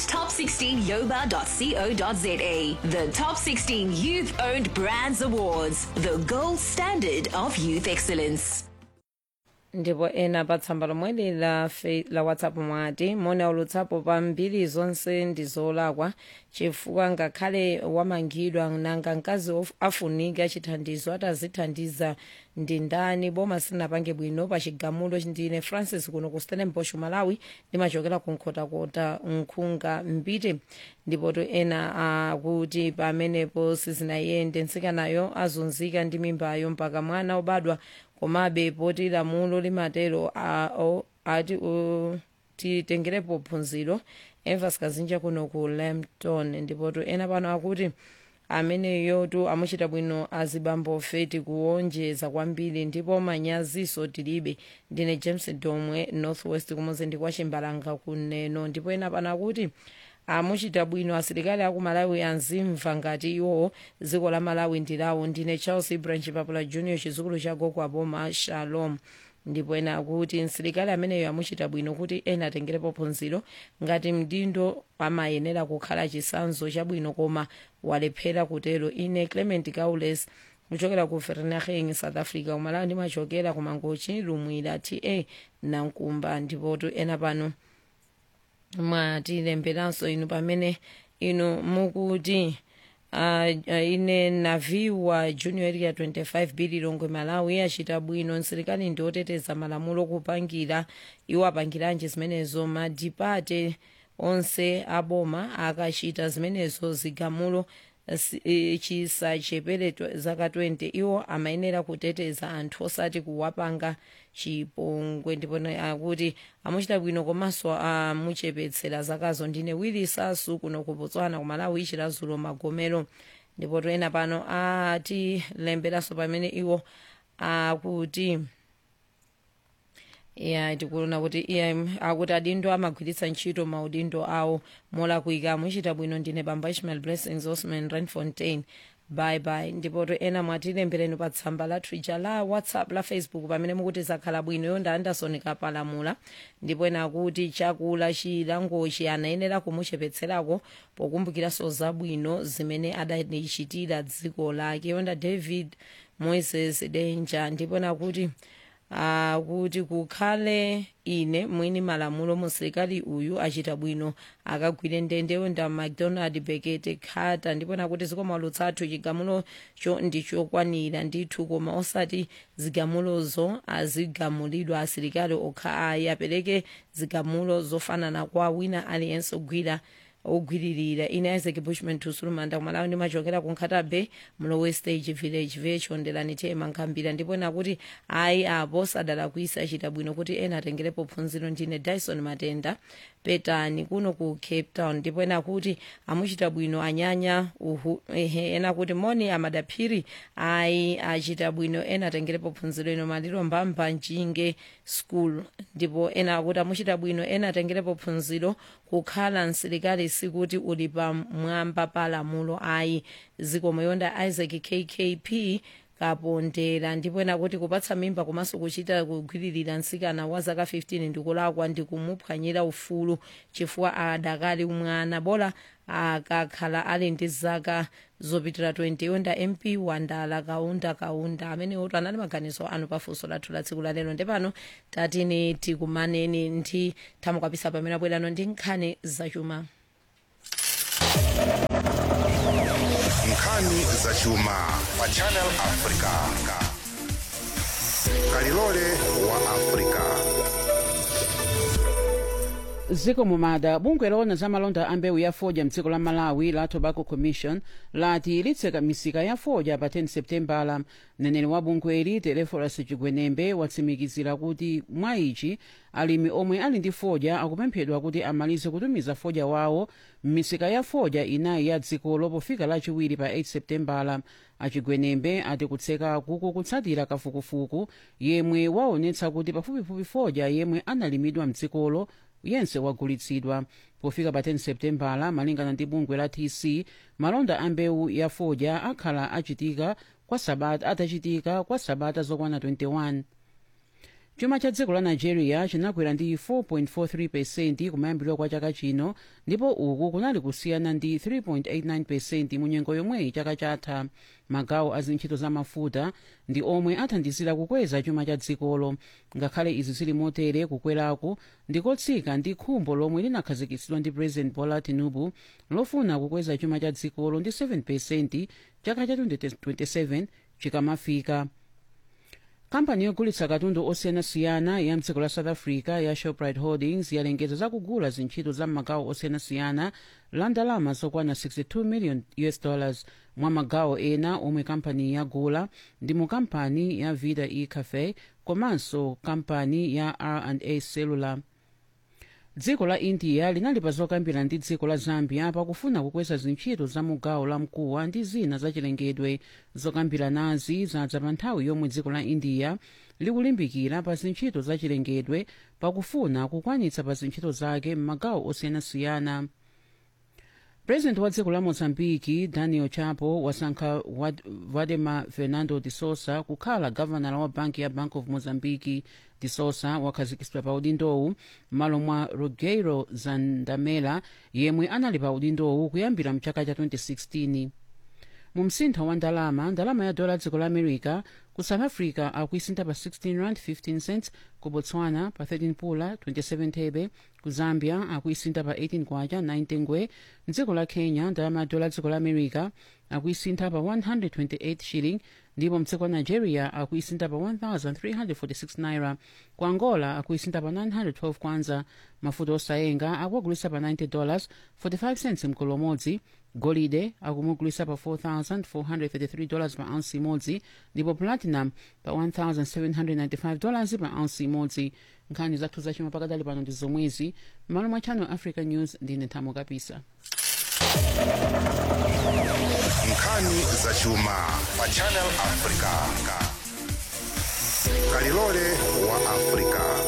top16yoba.co.za. The Top 16 Youth-Owned Brands Awards, the gold standard of youth excellence. ndipo ena pa tsamba lomwe la WhatsApp mwati mona ulutsapo pambiri zonse ndizolakwa chifukwa ngakhale wamangidwa nanga mkazi afunika chithandizo atazithandiza ndi ndani boma sinapange bwino pa chigamulo. Ndine Francis kuno ku Stellenbosch Malawi ndimachokera ku nkhotakota nkhunga mbite. ndipo to ena akuti pamenepo sizinayende nsikanayo azunzika ndi mimbayo mpaka mwana obadwa komabe poti lamulo limatero ati titengerepo phunziro. Evas Kazinja kuno ku Lambton. ndipo to ena pano akuti ameneyo tu amuchita bwino azibambo feti kuonjeza kwambiri ndipo manyaziso tilibe. Ndine James Domwe Northwest kumuzi ndi kwa Chimbalanga kuneno. ndipo ena pano akuti amuchita bwino asilikali aku Malawi anzimva ngati iwo dziko la Malawi ndilawo. Ndine Charles Branch Papula Junior chizukulu cha Gogo Aboma Shalom. ndipo ena akuti msilikali ameneyo amuchita bwino kuti ena atengerepo phunziro ngati mdindo amayenera kukhala chisanzo chabwino koma walephera kutero. Ine Clement Kaules kuchokera ku Vereeniging South Africa kumalawi ndimachokera ku Mangochi Lumwila TA Nankumba. ndipo to ena pano mwatilemberanso inu pamene inu mukuti ine Naviwa Junior area 25 bili Longwe Malawi achita bwino msilikali ndi oteteza malamulo kupangira iwo apangiranji zimenezo madipate onse aboma akachita zimenezo zigamulo chisachepere zaka 20 iwo amayenera kuteteza anthu osati kuwapanga chipongwe. ndipo akuti amuchita bwino komanso amuchepetsera zakazo. Ndine Willy Sasu kuno ku Botswana ku Malawi Chilazulo Magomero. ndipo to ena pano atilemberanso pamene iwo akuti tikuona kuti akuti adindo amagwiritsa ntchito maudindo awo molakwika. amuchita bwino. Ndine Bamba Ishmael Blessings Osman Randfontein bye. ndipo to ena mwatilembereni pa tsamba la Twitter la WhatsApp la Facebook pamene mukuti zakhala bwino yonda Anderson Kapalamula. ndipo ena akuti chakula chilangochi anayenera kumuchepetserako pokumbukiranso zabwino zimene adanichitira dziko lake. yonda David Moises Danger. ndipo ena akuti kuti kukhale ine mwini malamulo musilikali uyu achita bwino akagwire ndendewo nda McDonald Bekete Khata. ndipo nakuti zikomo alutsathu chigamulo cho ndichokwanira ndithu koma osati zigamulozo azigamulidwa asilikali okha ayi apereke zigamulo zofanana kwa wina aliyense ogwiririra. ine Isaac Bushman Tusulumanda kumalawi ndimachokera ku Nkhatabe Mlowe Stage Village vechondelani tema nkhambira. ndipo nakuti ayi apo sadalakwisa achita bwino kuti ena atengerepo phunziro. Ndine Dyson Matenda Petani kuno ku Cape Town. ndipo ena kuti amuchita bwino anyanya ena kuti moni amadaphiri ayi achita bwino ena atengerepo phunziro. ino maliro mbamba Njinge School. ndipo ena kuti amuchita bwino ena atengerepo phunziro kukhala msilikali sikuti uli pa mwamba pa lamulo ayi. zikomo yonda Isaac KKP kapondera ndipo ena kuti kupatsa mimba komanso kuchita kugwiririra mtsikana wa zaka 15 ndikulakwa ndikumuphwanyira ufulu chifukwa adakali mwana bola akakhala ali ndi zaka zopitira 20. yonda MP Wandala kaunda amene oto anali maganizo anu pafunso lathu la tsiku lalero ndepano tatini tikumaneni ndi thamukapisa pamene abwerano ndi nkhani zachuma. nkhani zachuma pa Channel Africa. Kalilole wa Africa. ziko mumada bungwe loona za malonda a mbewu ya fodya mdziko la Malawi la Tobacco Commission lati litseka misika ya fodya pa 10 septembala. mneneri wa bungweli Teleforus Chigwenembe watsimikizira kuti mwa ichi alimi omwe ali ndi fodya akupemphedwa kuti amalize kutumiza fodya wawo m'misika ya fodya inayi ya dzikolo pofika lachiwiri pa 8 septembala. Achigwenembe ati kutseka kuku kutsatira kafukufuku yemwe waonetsa kuti pafupifupi fodya yemwe analimidwa mdzikolo yense wagulitsidwa. pofika pa 10 septembala malingana ndi bungwe la TC malonda a mbewu ya fodya akhala atachitika kwa sabata zokwana 21. chuma cha dziko la Nigeria chinakwera ndi 4.43% kumayambiriro kwa chaka chino ndipo uku kunali kusiyana ndi 3.89% mu nyengo yomweyi chaka chatha. magawo a zintchito za mafuta ndi omwe athandizira kukweza chuma cha dzikolo. ngakhale izi zili motere kukweraku ndikotsika ndi khumbo lomwe linakhazikitsidwa ndi President Bola Tinubu lofuna kukweza chuma cha dzikolo ndi 7% chaka cha 2027 chikamafika. kampani yogulitsa katundu osiyanasiyana ya mdziko la South Africa ya Shoprite Holdings yalengeza zakugula zintchito za magawo osiyanasiyana la ndalama zokwana $62 million mwa magawo ena omwe kampani yagula ndi mu kampani ya Vida e-Cafe komanso kampani ya R&A Cellular. dziko la India linali pa zokambirana ndi dziko la Zambia pakufuna kukweza zintchito za mugawo la mkuwa ndi zina zachilengedwe. zokambiranazi zadza pa nthawi yomwe dziko la India likulimbikira pa zintchito zachilengedwe pakufuna kukwanitsa pa zintchito zake m'magawo osiyanasiyana. President wa dziko la Mozambiki Daniel Chapo wasankha Valdemar Fernando de Sousa kukhala governor wa banki ya Bank of Mozambique. de Sousa wakhazikitsidwa pa udindowu m'malo mwa Rogeiro Zandamela yemwe anali pa udindowu kuyambira mchaka cha 2016. mu msintho wa ndalama ya dola dziko la America ku South Africa akuisintha pa 16 rand 15 cents, ku Botswana pa 13 pula 27 thebe, ku Zambia akuisintha pa 18 kwacha 9 ngwe. mdziko la Kenya ndalama ya dola dziko la America akuisintha pa 128 shilling, ndipo mdziko la Nigeria akuisintha pa 1346 naira. ku Angola akuisintha pa 912 kwanza. mafuta osayenga akuagulisa pa $90 45 cents mkolo umodzi. golide akumugulisa pa $4,433 pa ounce imodzi, ndipo platinum pa $1,795 pa ounce imodzi. nkhani zathu zachuma pakadali pano ndi zomwezi. m'malo mwa Channel Africa News ndine Thamo Kapisa. nkhani zachuma pa Channel Africa. Kalilole wa Africa.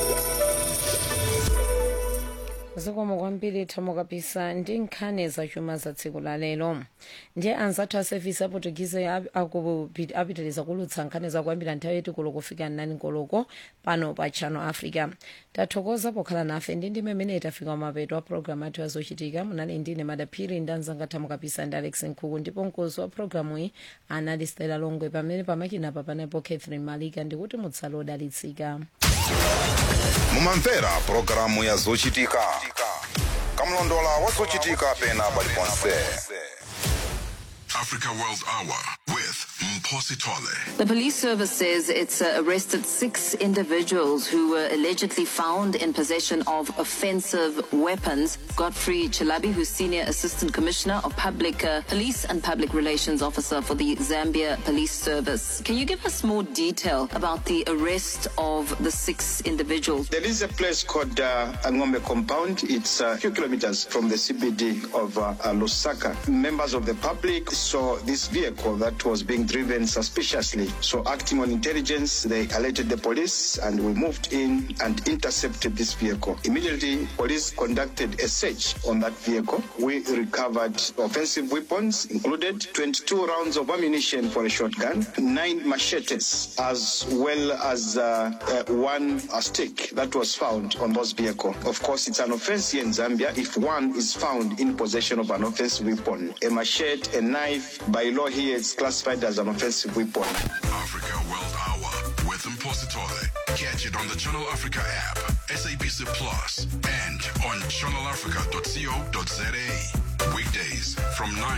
zikomo kwambiri Thamo Kapisa ndi nkhani zachuma za tsiku la lero. ndiye anzathu a service aportugize apitiriza kulutsa nkhani zakuyambira nthawi yeti koloko kufika 9 koloko pano pa Channel Africa. tathokoza pokhala nafe ndi ndime imene tafika mapeto a programu athu azochitika. munali ndine Madaphiri ndi anzanga Thamo Kapisa ndi Alex Nkhuku, ndipo mkonzi wa programu iyi anali Stella Longwe, pamene pamakina papanepo Catherine Malika. ndikuti mutsale odalitsika. mumamvera programu ya zochitika kamlondola wa zochitika pena paliponse. Africa World Hour with Mposi Tole. The police service says it's arrested 6 individuals who were allegedly found in possession of offensive weapons. Godfrey Chilabi, who's Senior Assistant Commissioner of Public Police and Public Relations Officer for the Zambia Police Service. Can you give us more detail about the arrest of the 6 individuals? There is a place called Angombe Compound. It's a few kilometers from the CBD of Lusaka. Members of the public saw this vehicle that was being driven driven suspiciously. So acting on intelligence, they alerted the police and we moved in and intercepted this vehicle. Immediately, police conducted a search on that vehicle. We recovered offensive weapons, included 22 rounds of ammunition for a shotgun, 9 machetes, as well as one stick that was found on those vehicle. Of course, it's an offense here in Zambia if one is found in possession of an offensive weapon. A machete, a knife, by law here it's classified as an offensive weapon. Africa World Hour with Mpositole. Catch it on the Channel Africa app, SABC Plus, and on channelafrica.co.za. Weekdays from 9